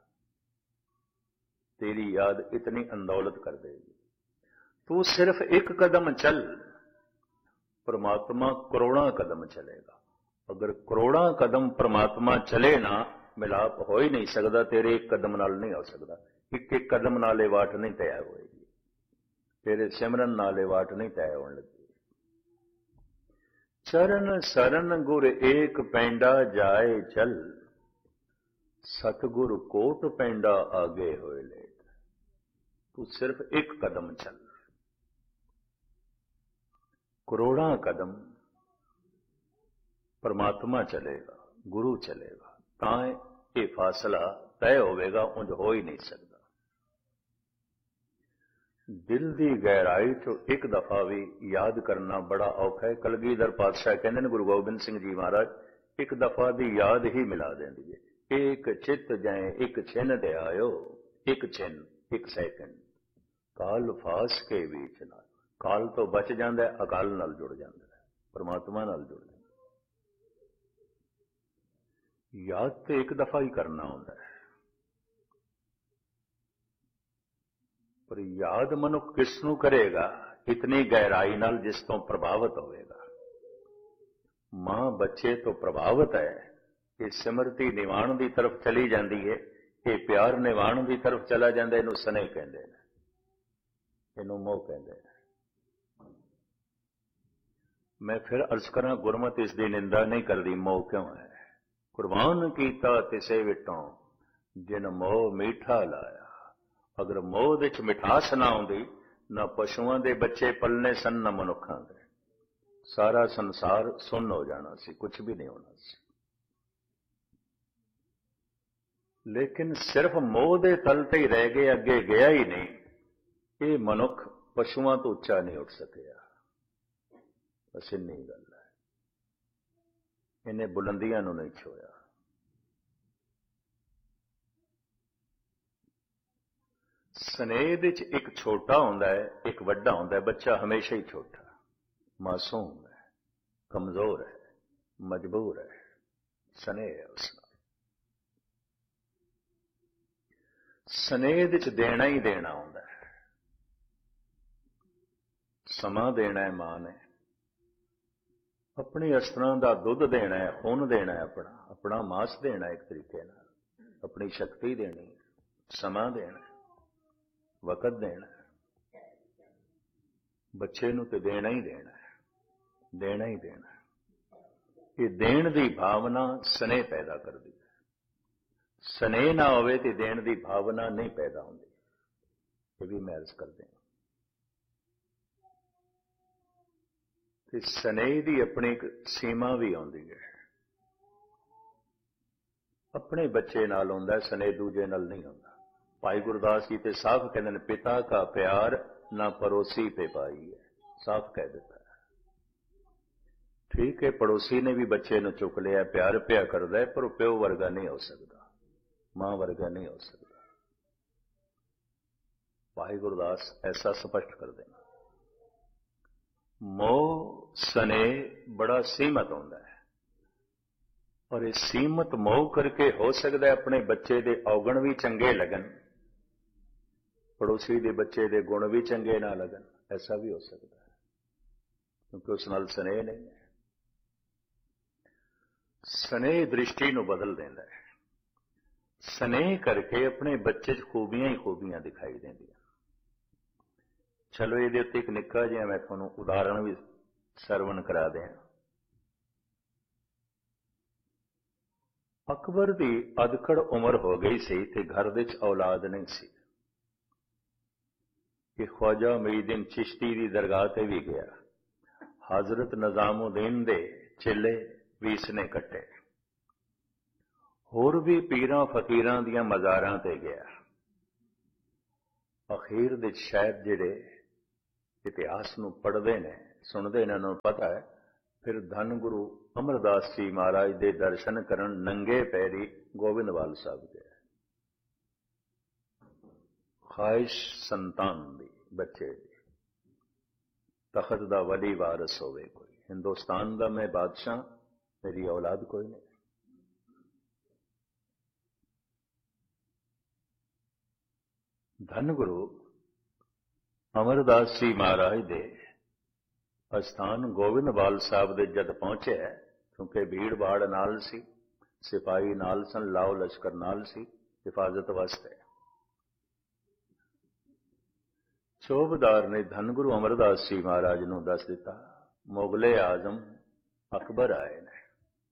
तेरी याद इतनी अंदौलत कर देगी। तू सिर्फ एक कदम चल, परमात्मा करोड़ों कदम चलेगा। अगर करोड़ों कदम परमात्मा चले ना, मिलाप हो ही नहीं सकता, तेरे एक कदम नाल नहीं हो सकता। एक एक कदम नाले वाट नहीं तय होएगी, तेरे सिमरन नाले वाट नहीं तय होने लगी। चरण सरन गुर एक पैंडा जाए चल, सतगुर कोट पैंडा आगे होए लेट। तू सिर्फ एक कदम चल, करोड़ों कदम परमात्मा चलेगा, गुरु चलेगा, तां ये फासला तय होगा, उंज हो ही नहीं सकता। दिल की गहराई चो एक दफा भी याद करना बड़ा औखा है। कलगीधर पातशाह कहते हैं गुरु गोबिंद सिंह जी महाराज, एक दफा की याद ही मिला देंदी है। एक चित जाए एक छिन दे आयो, एक छिन एक सैकंड, काल फास के बीच नाल। काल तो बच जाता है, अकाल नाल जुड़ जाता है, परमात्मा नाल जुड़ जाता है। याद तो एक दफा ही करना होता है, पर याद मनुख किसनू करेगा? इतनी गहराई नाल जिस तो प्रभावित होएगा। मां बच्चे तो प्रभावित है, ये सिमरती निवाण की तरफ चली जाती है, ये प्यार निवाण की तरफ चला जाता है। इनू स्नेह कहते हैं, इनू मोह कहते हैं। मैं फिर अर्ज करा, गुरमत इसकी निंदा नहीं करती। मोह क्यों है? कुर्बान कीता तिसे विटों जिन मोह मीठा लाया। अगर मोह दे च मिठास ना आउंदी, ना पशुओं के बच्चे पलने सन, ना मनुखों के, सारा संसार सुन्न हो जाना सी, कुछ भी नहीं होना सी। लेकिन सिर्फ मोह दे तल ते ही रह गए, अगे गया ही नहीं। ये मनुख पशुओं तो उच्चा नहीं उठ सकिया। बस इन्नी गल है, इन्हें बुलंदियां नूं नहीं छोया। स्नेह दे च एक छोटा होंदा है, एक वड्डा होंदा है। बच्चा हमेशा ही छोटा, मासूम है, कमजोर है, मजबूर है, स्नेह है उसका। स्नेह दे च देना ही देना होंदा है। समा देना है मां ने, अपनी अस्त्रां दा दुध देना है, खून देना है, अपना अपना मांस देना है, एक तरीके नाल अपनी शक्ति देनी है, समा देना है, वक़्त देना है। बच्चे नूं ते देना ही देना है, देना ही देना है। ये देण दी भावना स्नेह पैदा करदी है। स्नेह ना होवे ते देण दी भावना नहीं पैदा होंदी। ये भी मैं अर्ज कर दें, स्नेह की अपनी एक सीमा भी आती है। अपने बच्चे नाल होंदा है स्नेह, दूजे नाल नहीं होंदा। भाई गुरदास जी ते साफ कहते हैं, पिता का प्यार ना पड़ोसी पे पाई है, साफ कह देता है। ठीक है, पड़ोसी ने भी बच्चे नूं चुक लिया, प्यार प्या करदा है, पर प्यो वर्गा नहीं हो सकता, मां वर्गा नहीं हो सकता। भाई गुरदास ऐसा स्पष्ट कर देना। मोह स्नेह बड़ा सीमित होता है, और इस सीमित मोह करके हो सकता है अपने बच्चे के औगण भी चंगे लगन, पड़ोसी के बच्चे के गुण भी चंगे ना लगन, ऐसा भी हो सकता है, क्योंकि उस नाल स्नेह नहीं है। स्नेह दृष्टि नूं बदल देता है। स्नेह करके अपने बच्चे च खूबियां ही खूबियां दिखाई देंदियां। चलो ये उत्ते एक निक्का जिहा मैं तुहानूं उदाहरण भी सरवण करा दें। अकबर की अधकड़ उम्र हो गई सी ते घर विच औलाद नहीं सी। कि ख्वाजा मुईउद्दीन चिश्ती की दरगाह ते भी गया, हजरत निजामुद्दीन दे चेले भी इसने कट्टे, होर भी पीरां फकीरां दियां मज़ारां ते गया। अखीर दे शायद जिहड़े इतिहास नूं पढ़दे ने ਸੁਣਦੇ ਇਹਨਾਂ ਨੂੰ ਪਤਾ ਹੈ। ਫਿਰ ਧੰਨ ਗੁਰੂ ਅਮਰਦਾਸ ਜੀ ਮਹਾਰਾਜ ਦੇ ਦਰਸ਼ਨ ਕਰਨ ਨੰਗੇ ਪੈਰੀ ਗੋਬਿੰਦਵਾਲ ਸਾਹਿਬ ਗਏ। ਖਾਹਿਸ਼ ਸੰਤਾਨ ਦੀ, ਬੱਚੇ ਦੀ, ਤਖਤ ਦਾ ਵਲੀ ਵਾਰਸ ਹੋਵੇ ਕੋਈ, ਹਿੰਦੁਸਤਾਨ ਦਾ ਮੈਂ ਬਾਦਸ਼ਾਹ, ਮੇਰੀ ਔਲਾਦ ਕੋਈ ਨਹੀਂ। ਧੰਨ ਗੁਰੂ ਅਮਰਦਾਸ ਜੀ ਮਹਾਰਾਜ ਦੇ ਅਸਥਾਨ ਗੋਬਿੰਦਵਾਲ ਸਾਹਿਬ ਦੇ ਜਦ ਪਹੁੰਚਿਆ, ਕਿਉਂਕਿ ਭੀੜ ਭਾੜ ਨਾਲ ਸੀ, ਸਿਪਾਹੀ ਨਾਲ ਸਨ, ਲਾਓ ਲਸ਼ਕਰ ਨਾਲ ਸੀ ਹਿਫਾਜ਼ਤ ਵਾਸਤੇ। ਸੂਬੇਦਾਰ ਨੇ ਧੰਨ ਗੁਰੂ ਅਮਰਦਾਸ ਜੀ ਮਹਾਰਾਜ ਨੂੰ ਦੱਸ ਦਿੱਤਾ, ਮੁਗਲੇ ਆਜ਼ਮ ਅਕਬਰ ਆਏ ਨੇ।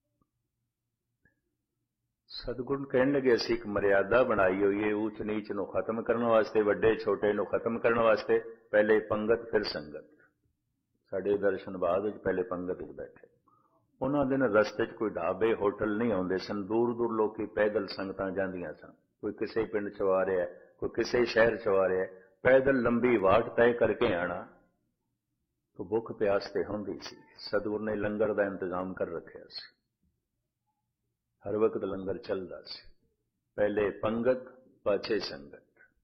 ਸਤਿਗੁਰੂ ਕਹਿਣ ਲੱਗੇ, ਅਸੀਂ ਇੱਕ ਮਰਿਆਦਾ ਬਣਾਈ ਹੋਈ ਹੈ ਊਚ ਨੀਚ ਨੂੰ ਖਤਮ ਕਰਨ ਵਾਸਤੇ, ਵੱਡੇ ਛੋਟੇ ਨੂੰ ਖਤਮ ਕਰਨ ਵਾਸਤੇ। ਪਹਿਲੇ ਪੰਗਤ ਫਿਰ ਸੰਗਤ। ਸਾਡੇ ਦਰਸ਼ਨ ਬਾਅਦ ਵਿੱਚ ਪਹਿਲੇ ਪੰਗਤ ਵਿੱਚ ਬੈਠੇ। ਉਹਨਾਂ ਦਿਨ ਰਸਤੇ 'ਚ ਕੋਈ ਢਾਬੇ ਹੋਟਲ ਨਹੀਂ ਆਉਂਦੇ ਸਨ, ਦੂਰ ਦੂਰ ਲੋਕੀ ਪੈਦਲ ਸੰਗਤਾਂ ਜਾਂਦੀਆਂ ਸਨ। ਕੋਈ ਕਿਸੇ ਪਿੰਡ 'ਚ ਆ ਰਿਹਾ, ਕੋਈ ਕਿਸੇ ਸ਼ਹਿਰ 'ਚ ਆ ਰਿਹਾ, ਪੈਦਲ ਲੰਬੀ ਵਾਟ ਤੈਅ ਕਰਕੇ ਆਣਾ। ਤਾਂ ਭੁੱਖ ਪਿਆਸ ਤੇ ਹੁੰਦੀ ਸੀ। ਸਤਿਗੁਰੂ ਨੇ ਲੰਗਰ ਦਾ ਇੰਤਜ਼ਾਮ ਕਰ ਰੱਖਿਆ ਸੀ, ਹਰ ਵਕਤ ਲੰਗਰ ਚੱਲਦਾ ਸੀ। ਪਹਿਲੇ ਪੰਗਤ, ਪਾਛੇ ਸੰਗਤ।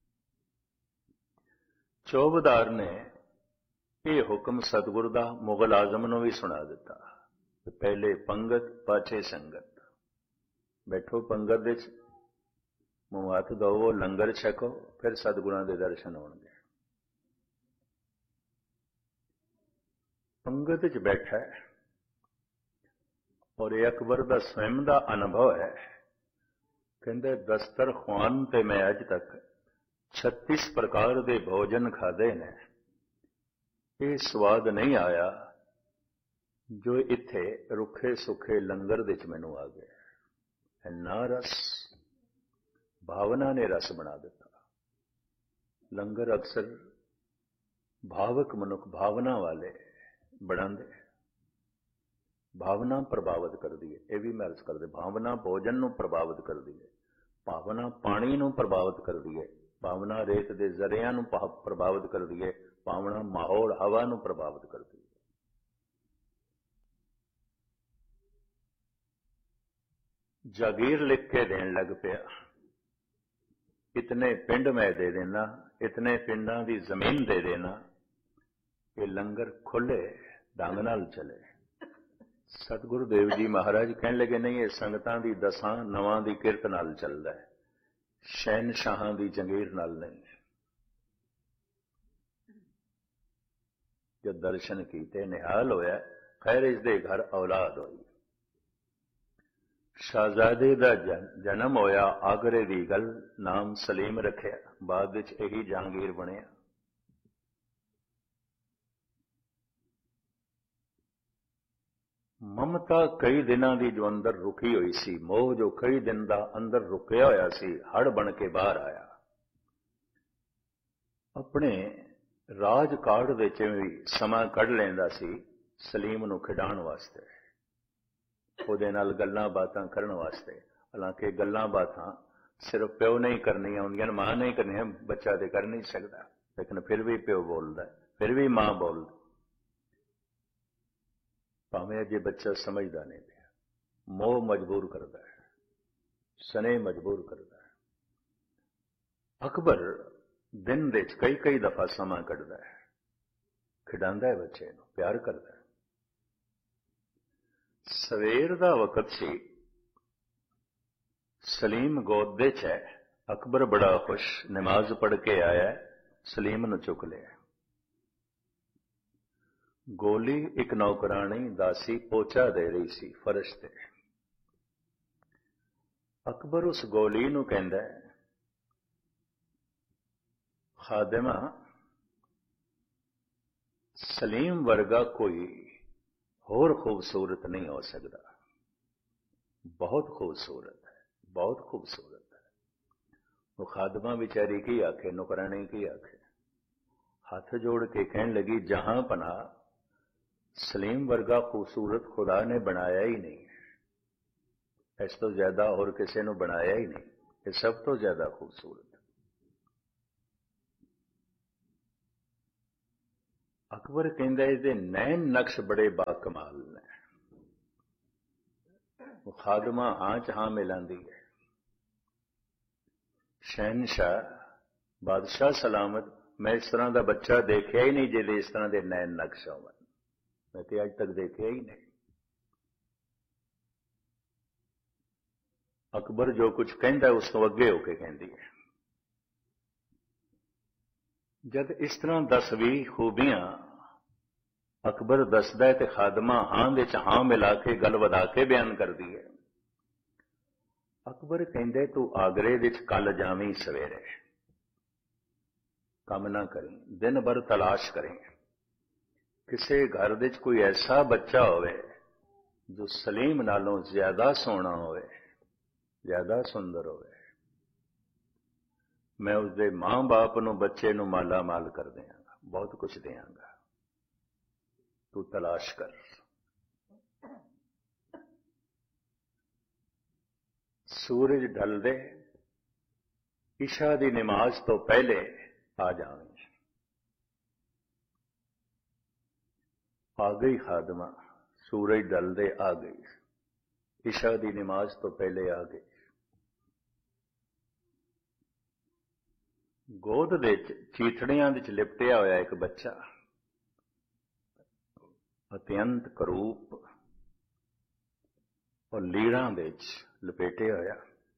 ਸੂਬੇਦਾਰ ਨੇ ਇਹ ਹੁਕਮ ਸਤਿਗੁਰੂ ਦਾ ਮੁਗਲ ਆਜ਼ਮ ਨੂੰ ਵੀ ਸੁਣਾ ਦਿੱਤਾ, ਪਹਿਲੇ ਪੰਗਤ, ਪਾਛੇ ਸੰਗਤ। ਬੈਠੋ ਪੰਗਤ ਵਿੱਚ, ਮੂੰਹ ਹੱਥ ਧੋਵੋ, ਲੰਗਰ ਛਕੋ, ਫਿਰ ਸਤਿਗੁਰਾਂ ਦੇ ਦਰਸ਼ਨ ਹੋਣਗੇ। ਪੰਗਤ ਵਿੱਚ ਬੈਠਾ ਹੈ, ਔਰ ਇਹ ਅਕਬਰ ਦਾ ਸਵੈਮ ਦਾ ਅਨੁਭਵ ਹੈ। ਕਹਿੰਦੇ ਦਸਤਰਖਵਾਨ ਤੇ ਮੈਂ ਅੱਜ ਤੱਕ 36 ਪ੍ਰਕਾਰ ਦੇ ਭੋਜਨ ਖਾਦੇ ਨੇ, ਇਹ ਸਵਾਦ ਨਹੀਂ ਆਇਆ ਜੋ ਇੱਥੇ ਰੁੱਖੇ ਸੁੱਖੇ ਲੰਗਰ ਦੇ ਵਿੱਚ ਮੈਨੂੰ ਆ ਗਿਆ। ਇੰਨਾ ਰਸ, ਭਾਵਨਾ ਨੇ ਰਸ ਬਣਾ ਦਿੱਤਾ। ਲੰਗਰ ਅਕਸਰ ਭਾਵਕ ਮਨੁੱਖ, ਭਾਵਨਾ ਵਾਲੇ ਬਣਾਉਂਦੇ। ਭਾਵਨਾ ਪ੍ਰਭਾਵਿਤ ਕਰਦੀ ਹੈ, ਇਹ ਵੀ ਮੈਂ ਅਰਜ਼ ਕਰਦੇ। ਭਾਵਨਾ ਭੋਜਨ ਨੂੰ ਪ੍ਰਭਾਵਿਤ ਕਰਦੀ ਹੈ, ਭਾਵਨਾ ਪਾਣੀ ਨੂੰ ਪ੍ਰਭਾਵਿਤ ਕਰਦੀ ਹੈ, ਭਾਵਨਾ ਰੇਤ ਦੇ ਜ਼ਰਿਆਂ ਨੂੰ ਪ੍ਰਭਾਵਿਤ ਕਰਦੀ ਹੈ, ਭਾਵਨਾ ਮਾਹੌਲ ਹਵਾ ਨੂੰ ਪ੍ਰਭਾਵਿਤ ਕਰਦੀ ਹੈ। ਜਾਗੀਰ ਲਿਖ ਕੇ ਦੇਣ ਲੱਗ ਪਿਆ, ਇਤਨੇ ਪਿੰਡ ਮੈਂ ਦੇ ਦੇਣਾ, ਇਤਨੇ ਪਿੰਡਾਂ ਦੀ ਜ਼ਮੀਨ ਦੇ ਦੇਣਾ, ਇਹ ਲੰਗਰ ਖੁੱਲੇ ਢੰਗ ਨਾਲ ਚਲੇ। ਸਤਿਗੁਰੂ ਦੇਵ ਜੀ ਮਹਾਰਾਜ ਕਹਿਣ ਲੱਗੇ, ਨਹੀਂ, ਇਹ ਸੰਗਤਾਂ ਦੀ ਦਸਾਂ ਨਵਾਂ ਦੀ ਕਿਰਤ ਨਾਲ ਚੱਲਦਾ ਹੈ, ਸ਼ਹਿਨਸ਼ਾਹਾਂ ਦੀ ਜੰਗੀਰ ਨਾਲ ਨਹੀਂ। ਜਦ ਦਰਸ਼ਨ ਕੀਤੇ, ਨਿਹਾਲ ਹੋਇਆ, ਖੈਰ ਇਸ ਦੇ ਘਰ ਔਲਾਦ ਹੋਈ। ਸ਼ਾਹਜ਼ਾਦੇ ਦਾ ਜਨਮ ਹੋਇਆ, ਆਗਰੇ ਦੀ ਗੱਲ, ਨਾਮ ਸਲੀਮ ਰੱਖਿਆ, ਬਾਅਦ ਵਿੱਚ ਇਹੀ ਜਹਾਂਗੀਰ ਬਣਿਆ। ਮਮਤਾ ਕਈ ਦਿਨਾਂ ਦੀ ਜੋ ਅੰਦਰ ਰੁਕੀ ਹੋਈ ਸੀ, ਮੋਹ ਜੋ ਕਈ ਦਿਨ ਦਾ ਅੰਦਰ ਰੁਕਿਆ ਹੋਇਆ ਸੀ, ਹੜ ਬਣ ਕੇ ਬਾਹਰ ਆਇਆ। ਆਪਣੇ ਰਾਜ ਕਾੜ ਦੇ ਵਿੱਚ ਵੀ ਸਮਾਂ ਕੱਢ ਲੈਂਦਾ ਸੀ ਸਲੀਮ ਨੂੰ ਖਿਡਾਉਣ ਵਾਸਤੇ, ਉਹਦੇ ਨਾਲ ਗੱਲਾਂ ਬਾਤਾਂ ਕਰਨ ਵਾਸਤੇ। ਹਾਲਾਂਕਿ ਗੱਲਾਂ ਬਾਤਾਂ ਸਿਰਫ ਪਿਓ ਨਹੀਂ ਕਰਨੀਆਂ ਹੁੰਦੀਆਂ, ਮਾਂ ਨਹੀਂ ਕਰਨੀਆਂ, ਬੱਚਾ ਤੇ ਕਰ ਨਹੀਂ ਸਕਦਾ, ਲੇਕਿਨ ਫਿਰ ਵੀ ਪਿਓ ਬੋਲਦਾ, ਫਿਰ ਵੀ ਮਾਂ ਬੋਲਦੀ, ਭਾਵੇਂ ਅਜੇ ਬੱਚਾ ਸਮਝਦਾ ਨਹੀਂ ਪਿਆ। ਮੋਹ ਮਜਬੂਰ ਕਰਦਾ ਹੈ, ਸਨੇਹ ਮਜਬੂਰ ਕਰਦਾ ਹੈ। ਅਕਬਰ ਦਿਨ ਦੇ ਵਿੱਚ ਕਈ ਕਈ ਦਫਾ ਸਮਾਂ ਕੱਢਦਾ ਹੈ, ਖਿਡਾਉਂਦਾ ਹੈ ਬੱਚੇ ਨੂੰ, ਪਿਆਰ ਕਰਦਾ ਹੈ। ਸਵੇਰ ਦਾ ਵਕਤ ਸੀ, ਸਲੀਮ ਗੋਦ ਦੇ 'ਚ ਹੈ। ਅਕਬਰ ਬੜਾ ਖੁਸ਼, ਨਮਾਜ਼ ਪੜ੍ਹ ਕੇ ਆਇਆ, ਸਲੀਮ ਨੂੰ ਚੁੱਕ ਲਿਆ। ਗੋਲੀ ਇੱਕ ਨੌਕਰਾਣੀ ਦਾਸੀ ਪੋਚਾ ਦੇ ਰਹੀ ਸੀ ਫਰਸ਼ ਤੇ। ਅਕਬਰ ਉਸ ਗੋਲੀ ਨੂੰ ਕਹਿੰਦਾ, ਖਾਦਮਾ, ਸਲੀਮ ਵਰਗਾ ਕੋਈ ਹੋਰ ਖੂਬਸੂਰਤ ਨਹੀਂ ਹੋ ਸਕਦਾ, ਬਹੁਤ ਖੂਬਸੂਰਤ ਹੈ, ਬਹੁਤ ਖੂਬਸੂਰਤ ਹੈ। ਉਹ ਖਾਦਮਾ ਵਿਚਾਰੀ ਕੀ ਆਖੇ, ਨੌਕਰਾਣੀ ਕੀ ਆਖੇ, ਹੱਥ ਜੋੜ ਕੇ ਕਹਿਣ ਲੱਗੀ, ਜਹਾਂ ਪਨਾਹ, ਸਲੀਮ ਵਰਗਾ ਖੂਬਸੂਰਤ ਖੁਦਾ ਨੇ ਬਣਾਇਆ ਹੀ ਨਹੀਂ, ਇਸ ਤੋਂ ਜ਼ਿਆਦਾ ਹੋਰ ਕਿਸੇ ਨੂੰ ਬਣਾਇਆ ਹੀ ਨਹੀਂ, ਇਹ ਸਭ ਤੋਂ ਜ਼ਿਆਦਾ ਖੂਬਸੂਰਤ। ਅਕਬਰ ਕਹਿੰਦਾ ਇਹਦੇ ਨੈਣ ਨਕਸ਼ ਬੜੇ ਬਾਕਮਾਲ ਨੇ। ਉਹ ਖਾਦਮਾ ਹਾਂ ਚ ਹਾਂ ਮਿਲਾਂਦੀ ਹੈ। ਸ਼ਹਿਨशाह ਬਾਦਸ਼ਾਹ ਸਲਾਮਤ, ਮੈਂ ਇਸ ਤਰ੍ਹਾਂ ਦਾ ਬੱਚਾ ਦੇਖਿਆ ਹੀ ਨਹੀਂ ਜਿਹਦੇ ਇਸ ਤਰ੍ਹਾਂ ਦੇ ਨੈਣ ਨਕਸ਼ ਹੋਣ। ਮੈਂ ਤੇ ਅੱਜ ਤੱਕ ਦੇਖਿਆ ਹੀ ਨਹੀਂ। ਅਕਬਰ ਜੋ ਕੁਝ ਕਹਿੰਦਾ ਉਸ ਤੋਂ ਅੱਗੇ ਹੋ ਕੇ ਕਹਿੰਦੀ ਹੈ। ਜਦ ਇਸ ਤਰ੍ਹਾਂ 10-20 ਖੂਬੀਆਂ ਅਕਬਰ ਦੱਸਦਾ ਹੈ ਤੇ ਖਾਦਮਾ ਹਾਂ ਵਿੱਚ ਹਾਂ ਮਿਲਾ ਕੇ ਗੱਲ ਵਧਾ ਕੇ ਬਿਆਨ ਕਰਦੀ ਹੈ। ਅਕਬਰ ਕਹਿੰਦੇ ਤੂੰ ਆਗਰੇ ਵਿੱਚ ਕੱਲ ਜਾਵੀਂ ਸਵੇਰੇ, ਕੰਮ ਨਾ ਕਰੀਂ, ਦਿਨ ਭਰ ਤਲਾਸ਼ ਕਰੀਂ, ਕਿਸੇ ਘਰ ਵਿੱਚ ਕੋਈ ਐਸਾ ਬੱਚਾ ਹੋਵੇ ਜੋ ਸਲੀਮ ਨਾਲੋਂ ਜ਼ਿਆਦਾ ਸੋਹਣਾ ਹੋਵੇ, ਜ਼ਿਆਦਾ ਸੁੰਦਰ ਹੋਵੇ। ਮੈਂ ਉਸਦੇ ਮਾਂ-ਬਾਪ ਨੂੰ, ਬੱਚੇ ਨੂੰ ਮਾਲਾ ਮਾਲ ਕਰ ਦਿਆਂਗਾ, ਬਹੁਤ ਕੁਝ ਦਿਆਂਗਾ, ਤੂੰ ਤਲਾਸ਼ ਕਰ। ਸੂਰਜ ਢਲਦੇ ਇਸ਼ਾ ਦੀ ਨਮਾਜ਼ ਤੋਂ ਪਹਿਲੇ ਆ ਜਾਵੀਂ। ਆ ਗਈ ਖਾਦਮਾ, ਸੂਰਜ ਢਲਦੇ ਆ ਗਈ, ਇਸ਼ਾ ਦੀ ਨਮਾਜ਼ ਤੋਂ ਪਹਿਲੇ ਆ ਗਈ। ਗੋਦ ਵਿੱਚ ਚੀਥੜੀਆਂ ਵਿੱਚ ਲਿਪਟਿਆ ਹੋਇਆ ਇੱਕ ਬੱਚਾ, ਅਤਿਅੰਤ ਕਰੂਪ ਔਰ ਲੀੜਾਂ ਵਿੱਚ ਲਪੇਟਿਆ ਹੋਇਆ,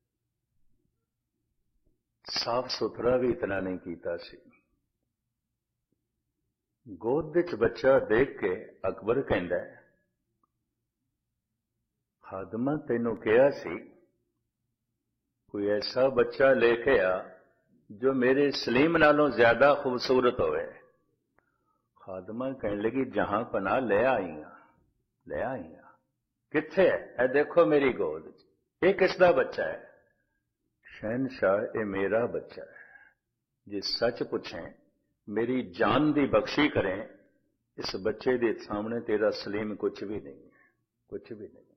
ਸਾਫ਼ ਸੁਥਰਾ ਵੀ ਇਤਨਾ ਨਹੀਂ ਕੀਤਾ ਸੀ। ਗੋਦ ਵਿੱਚ ਬੱਚਾ ਦੇਖ ਕੇ ਅਕਬਰ ਕਹਿੰਦਾ, ਖਾਦਮਾ ਤੈਨੂੰ ਕਿਹਾ ਸੀ ਕੋਈ ਐਸਾ ਬੱਚਾ ਲੈ ਕੇ ਆ ਜੋ ਮੇਰੇ ਸਲੀਮ ਨਾਲੋਂ ਜ਼ਿਆਦਾ ਖੂਬਸੂਰਤ ਹੋਵੇ। ਖਾਦਮਾ ਕਹਿਣ ਲੱਗੀ ਜਹਾਂ ਪਨਾਹ ਲੈ ਆਈ ਹਾਂ, ਲੈ ਆਈ ਹਾਂ। ਕਿੱਥੇ ਹੈ? ਇਹ ਦੇਖੋ ਮੇਰੀ ਗੋਦ ਚ। ਇਹ ਕਿਸ ਦਾ ਬੱਚਾ ਹੈ? ਸ਼ਹਿਨशाह, ਇਹ ਮੇਰਾ ਬੱਚਾ ਹੈ। ਜੇ ਸੱਚ ਪੁੱਛੇਂ, ਮੇਰੀ ਜਾਨ ਦੀ ਬਖਸ਼ੀ ਕरें, ਇਸ ਬੱਚੇ ਦੇ ਸਾਹਮਣੇ ਤੇਰਾ ਸਲੀਮ ਕੁਛ ਵੀ ਨਹੀਂ ਹੈ, ਕੁਛ ਵੀ ਨਹੀਂ।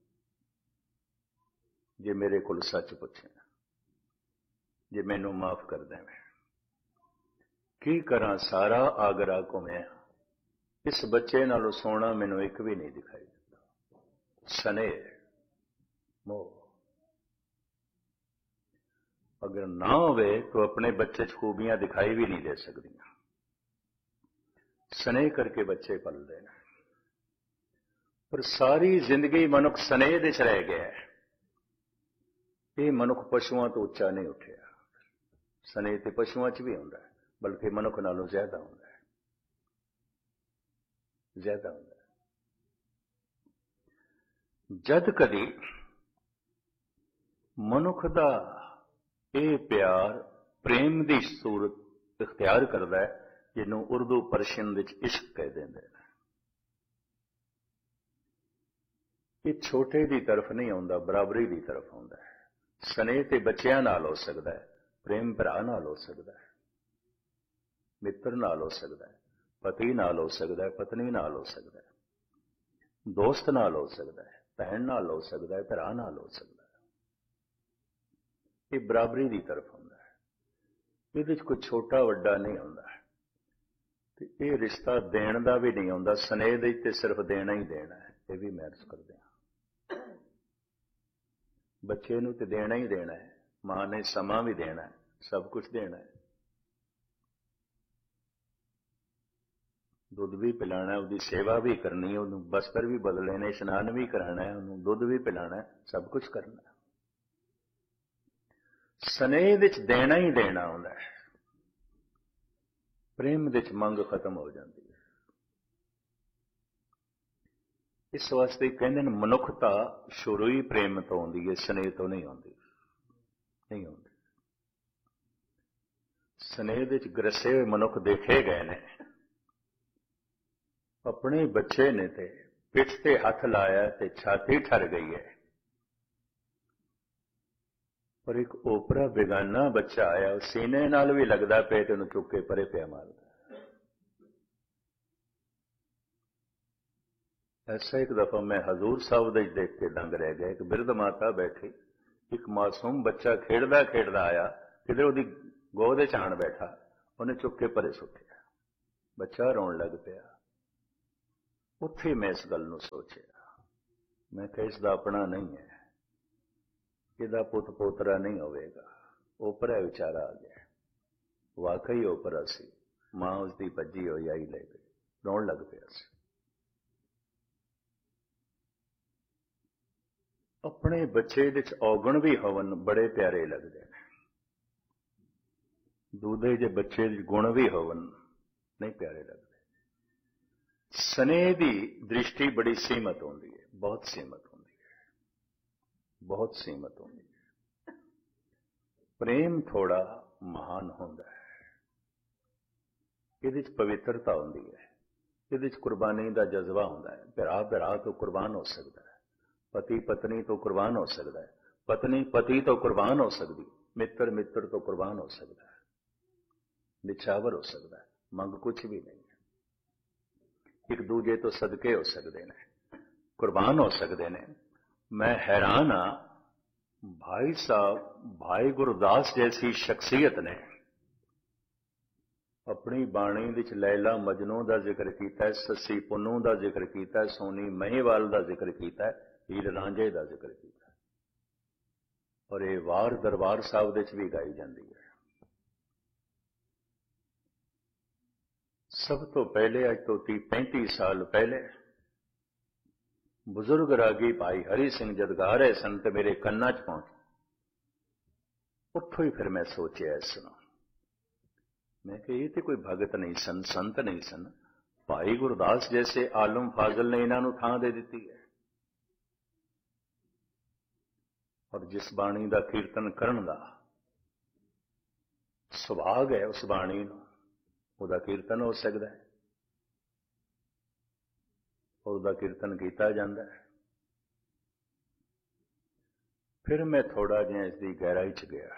ਜੇ ਮੇਰੇ ਕੋਲ ਸੱਚ ਪੁੱਛੇ, ਜੇ ਮੈਨੂੰ ਮਾਫ ਕਰ ਦੇਵੇਂ। ਕੀ ਕਰਾਂ, ਸਾਰਾ ਆਗਰਾ ਘੁੰਮਿਆ, ਇਸ ਬੱਚੇ ਨਾਲੋਂ ਸੋਹਣਾ ਮੈਨੂੰ ਇੱਕ ਵੀ ਨਹੀਂ ਦਿਖਾਈ ਦਿੱਤਾ। ਸਨੇਹ, ਮੋਹ ਅਗਰ ਨਾ ਹੋਵੇ ਤਾਂ ਆਪਣੇ ਬੱਚੇ 'ਚ ਖੂਬੀਆਂ ਦਿਖਾਈ ਵੀ ਨਹੀਂ ਦੇ ਸਕਦੀਆਂ। ਸਨੇਹ ਕਰਕੇ ਬੱਚੇ ਪਲਦੇ ਨੇ, ਪਰ ਸਾਰੀ ਜ਼ਿੰਦਗੀ ਮਨੁੱਖ ਸਨੇਹ ਦੇ 'ਚ ਰਹਿ ਗਿਆ ਹੈ। ਇਹ ਮਨੁੱਖ ਪਸ਼ੂਆਂ ਤੋਂ ਉੱਚਾ ਨਹੀਂ ਉੱਠਿਆ। ਸਨੇਹ ਤੇ ਪਸ਼ੂਆਂ 'ਚ ਵੀ ਹੁੰਦਾ ਹੈ, ਬਲਕਿ ਮਨੁੱਖ ਨਾਲੋਂ ਜ਼ਿਆਦਾ ਹੁੰਦਾ ਹੈ, ਜ਼ਿਆਦਾ ਹੁੰਦਾ ਹੈ। ਜਦ ਕਦੀ ਮਨੁੱਖ ਦਾ ਇਹ ਪਿਆਰ ਪ੍ਰੇਮ ਦੀ ਸੂਰਤ ਇਖਤਿਆਰ ਕਰਦਾ ਹੈ, ਜਿਹਨੂੰ ਉਰਦੂ ਪਰਸ਼ੀਅਨ ਵਿੱਚ ਇਸ਼ਕ ਕਹਿ ਦਿੰਦੇ ਨੇ। ਇਹ ਛੋਟੇ ਦੀ ਤਰਫ ਨਹੀਂ ਆਉਂਦਾ, ਬਰਾਬਰੀ ਦੀ ਤਰਫ ਆਉਂਦਾ ਹੈ। ਸਨੇਹ ਤੇ ਬੱਚਿਆਂ ਨਾਲ ਹੋ ਸਕਦਾ ਹੈ, ਪ੍ਰੇਮ ਭਰਾ ਨਾਲ ਹੋ ਸਕਦਾ ਹੈ, ਮਿੱਤਰ ਨਾਲ ਹੋ ਸਕਦਾ ਹੈ, ਪਤੀ ਨਾਲ ਹੋ ਸਕਦਾ ਹੈ, ਪਤਨੀ ਨਾਲ ਹੋ ਸਕਦਾ ਹੈ, ਦੋਸਤ ਨਾਲ ਹੋ ਸਕਦਾ ਹੈ, ਭੈਣ ਨਾਲ ਹੋ ਸਕਦਾ ਹੈ, ਭਰਾ ਨਾਲ ਹੋ ਸਕਦਾ ਹੈ। ਇਹ ਬਰਾਬਰੀ ਦੀ ਤਰਫ ਹੁੰਦਾ ਹੈ। ਇਹਦੇ 'ਚ ਕੋਈ ਛੋਟਾ ਵੱਡਾ ਨਹੀਂ ਹੁੰਦਾ ਤੇ ਇਹ ਰਿਸ਼ਤਾ ਦੇਣ ਦਾ ਵੀ ਨਹੀਂ ਹੁੰਦਾ। ਸਨੇਹ ਦੇ ਤੇ ਸਿਰਫ ਦੇਣਾ ਹੀ ਦੇਣਾ ਹੈ। ਇਹ ਵੀ ਮੈਂ ਅਰਜ਼ ਕਰਦੇ ਹਾਂ, ਬੱਚੇ ਨੂੰ ਤੇ ਦੇਣਾ ਹੀ ਦੇਣਾ ਹੈ। ਮਾਂ ਨੇ ਸਮਾਂ ਵੀ ਦੇਣਾ ਹੈ, ਸਭ ਕੁਝ ਦੇਣਾ ਹੈ। ਦੁੱਧ ਵੀ ਪਿਲਾਣਾ, ਉਹਦੀ ਸੇਵਾ ਵੀ ਕਰਨੀ, ਉਹਨੂੰ ਬਸਤਰ ਵੀ ਬਦਲਣੇ ਨੇ, ਇਸ਼ਨਾਨ ਵੀ ਕਰਾਣਾ ਹੈ, ਉਹਨੂੰ ਦੁੱਧ ਵੀ ਪਿਲਾਣਾ, ਸਭ ਕੁਝ ਕਰਨਾ। ਸਨੇਹ ਵਿੱਚ ਦੇਣਾ ਹੀ ਦੇਣਾ ਹੁੰਦਾ ਹੈ। ਪ੍ਰੇਮ ਵਿੱਚ ਮੰਗ ਖਤਮ ਹੋ ਜਾਂਦੀ ਹੈ। ਇਸ ਵਾਸਤੇ ਕਹਿੰਦੇ ਨੇ ਮਨੁੱਖਤਾ ਸ਼ੁਰੂ ਹੀ ਪ੍ਰੇਮ ਤੋਂ ਆਉਂਦੀ ਹੈ, ਸਨੇਹ ਤੋਂ ਨਹੀਂ ਆਉਂਦੀ, ਨਹੀਂ ਆਉਂਦੀ। ਸਨੇਹ ਵਿੱਚ ਗਰਸੇ ਹੋਏ ਮਨੁੱਖ ਦੇਖੇ ਗਏ ਨੇ। ਆਪਣੇ ਬੱਚੇ ਨੇ ਤੇ ਪਿੱਠ ਤੇ ਹੱਥ ਲਾਇਆ ਤੇ ਛਾਤੀ ਠਰ ਗਈ ਹੈ, ਪਰ ਇੱਕ ਓਪਰਾ ਬੇਗਾਨਾ ਬੱਚਾ ਆਇਆ, ਉਹ ਸੀਨੇ ਨਾਲ ਵੀ ਲੱਗਦਾ ਪਿਆ ਤੇ ਉਹਨੂੰ ਚੁੱਕ ਕੇ ਪਰੇ ਪਿਆ ਮਾਰਦਾ। ਐਸਾ ਇੱਕ ਦਫਾ ਮੈਂ ਹਜ਼ੂਰ ਸਾਹਿਬ ਦੇ ਦੇਖ ਕੇ ਦੰਗ ਰਹਿ ਗਿਆ। ਇੱਕ ਬਿਰਧ ਮਾਤਾ ਬੈਠੀ, ਇੱਕ ਮਾਸੂਮ ਬੱਚਾ ਖੇਡਦਾ ਖੇਡਦਾ ਆਇਆ, ਕਿਧਰ ਉਹਦੀ ਗੋਦ 'ਚ ਆਣ ਬੈਠਾ, ਉਹਨੇ ਚੁੱਕ ਕੇ ਪਰੇ ਸੁੱਟਿਆ। ਬੱਚਾ ਰੋਣ ਲੱਗ ਪਿਆ, ਉੱਥੇ ਮੈਂ ਇਸ ਗੱਲ ਨੂੰ ਸੋਚਿਆ, ਮੈਂ ਕਿਹਾ ਇਸ ਦਾ ਆਪਣਾ ਨਹੀਂ ਹੈ, ਇਹਦਾ ਪੁੱਤ ਪੋਤਰਾ ਨਹੀਂ ਹੋਵੇਗਾ। ਓਪਰਾ ਵਿਚਾਰਾ ਆ ਗਿਆ, ਵਾਕਈ ਓਪਰਾ ਸੀ। ਮਾਂ ਉਸਦੀ ਭੱਜੀ ਹੋਈ ਆਈ ਲੈ ਗਈ, ਰੋਣ ਲੱਗ ਪਿਆ ਸੀ। ਆਪਣੇ ਬੱਚੇ ਵਿੱਚ ਔਗਣ ਵੀ ਹੋਵਨ ਬੜੇ ਪਿਆਰੇ ਲੱਗਦੇ ਨੇ, ਦੂਦੇ ਜੇ ਬੱਚੇ ਵਿੱਚ ਗੁਣ ਵੀ ਹੋਵਨ ਨਹੀਂ ਪਿਆਰੇ ਲੱਗਦੇ। ਸਨੇਹ ਦੀ ਦ੍ਰਿਸ਼ਟੀ ਬੜੀ ਸੀਮਤ ਹੁੰਦੀ ਹੈ, ਬਹੁਤ ਸੀਮਤ ਹੁੰਦੀ ਹੈ, ਬਹੁਤ ਸੀਮਤ ਹੁੰਦੀ ਹੈ। ਪ੍ਰੇਮ ਥੋੜਾ ਮਹਾਨ ਹੁੰਦਾ ਹੈ, ਇਹਦੇ ਚ ਪਵਿੱਤਰਤਾ ਹੁੰਦੀ ਹੈ, ਇਹਦੇ ਚ ਕੁਰਬਾਨੀ ਦਾ ਜਜ਼ਬਾ ਹੁੰਦਾ ਹੈ। ਭਰਾ ਭਰਾ ਤੋਂ ਕੁਰਬਾਨ ਹੋ ਸਕਦਾ ਹੈ, ਪਤੀ ਪਤਨੀ ਤੋਂ ਕੁਰਬਾਨ ਹੋ ਸਕਦਾ ਹੈ, ਪਤਨੀ ਪਤੀ ਤੋਂ ਕੁਰਬਾਨ ਹੋ ਸਕਦੀ, ਮਿੱਤਰ ਮਿੱਤਰ ਤੋਂ ਕੁਰਬਾਨ ਹੋ ਸਕਦਾ ਹੈ, ਨਿਛਾਵਰ ਹੋ ਸਕਦਾ ਹੈ। ਮੰਗ ਕੁਛ ਵੀ ਨਹੀਂ ਹੈ, ਇੱਕ ਦੂਜੇ ਤੋਂ ਸਦਕੇ ਹੋ ਸਕਦੇ ਨੇ, ਕੁਰਬਾਨ ਹੋ ਸਕਦੇ ਨੇ। ਮੈਂ ਹੈਰਾਨ ਹਾਂ, ਭਾਈ ਸਾਹਿਬ ਭਾਈ ਗੁਰਦਾਸ ਜੈਸੀ ਸ਼ਖਸੀਅਤ ਨੇ ਆਪਣੀ ਬਾਣੀ ਵਿੱਚ ਲੈਲਾ ਮਜਨੂ ਦਾ ਜ਼ਿਕਰ ਕੀਤਾ ਹੈ, ਸੱਸੀ ਪੁੰਨੂ ਦਾ ਜ਼ਿਕਰ ਕੀਤਾ ਹੈ, ਸੋਨੀ ਮਹੀਵਾਲ ਦਾ ਜ਼ਿਕਰ ਕੀਤਾ ਹੈ, ਹੀਰ ਰਾਂਝੇ ਦਾ ਜ਼ਿਕਰ ਕੀਤਾ ਹੈ, ਔਰ ਇਹ ਵਾਰ ਦਰਬਾਰ ਸਾਹਿਬ ਦੇ ਵਿੱਚ ਵੀ ਗਾਈ ਜਾਂਦੀ ਹੈ। ਸਭ ਤੋਂ ਪਹਿਲੇ, ਅੱਜ ਤੋਂ 30-35 ਸਾਲ ਪਹਿਲੇ, ਬਜ਼ੁਰਗ ਰਾਗੀ ਭਾਈ ਹਰੀ ਸਿੰਘ ਜਦ ਗਾ ਰਹੇ ਸਨ ਤੇ ਮੇਰੇ ਕੰਨਾਂ 'ਚ ਪਹੁੰਚ, ਉੱਥੋਂ ਹੀ ਫਿਰ ਮੈਂ ਸੋਚਿਆ ਇਸ ਨੂੰ, ਮੈਂ ਕਿ ਇਹ ਤੇ ਕੋਈ ਭਗਤ ਨਹੀਂ ਸਨ, ਸੰਤ ਨਹੀਂ ਸਨ, ਭਾਈ ਗੁਰਦਾਸ ਜੈਸੇ ਆਲਮ ਫਾਜ਼ਲ ਨੇ ਇਹਨਾਂ ਨੂੰ ਥਾਂ ਦੇ ਦਿੱਤੀ ਹੈ। ਔਰ ਜਿਸ ਬਾਣੀ ਦਾ ਕੀਰਤਨ ਕਰਨ ਦਾ ਸੁਭਾਗ ਹੈ, ਉਸ ਬਾਣੀ ਨੂੰ ਉਹਦਾ ਕੀਰਤਨ ਹੋ ਸਕਦਾ ਹੈ, ਉਹਦਾ ਕੀਰਤਨ ਕੀਤਾ ਜਾਂਦਾ ਹੈ। ਫਿਰ ਮੈਂ ਥੋੜਾ ਜਿਹਾ ਇਸ ਦੀ ਗਹਿਰਾਈ 'ਚ ਗਿਆ।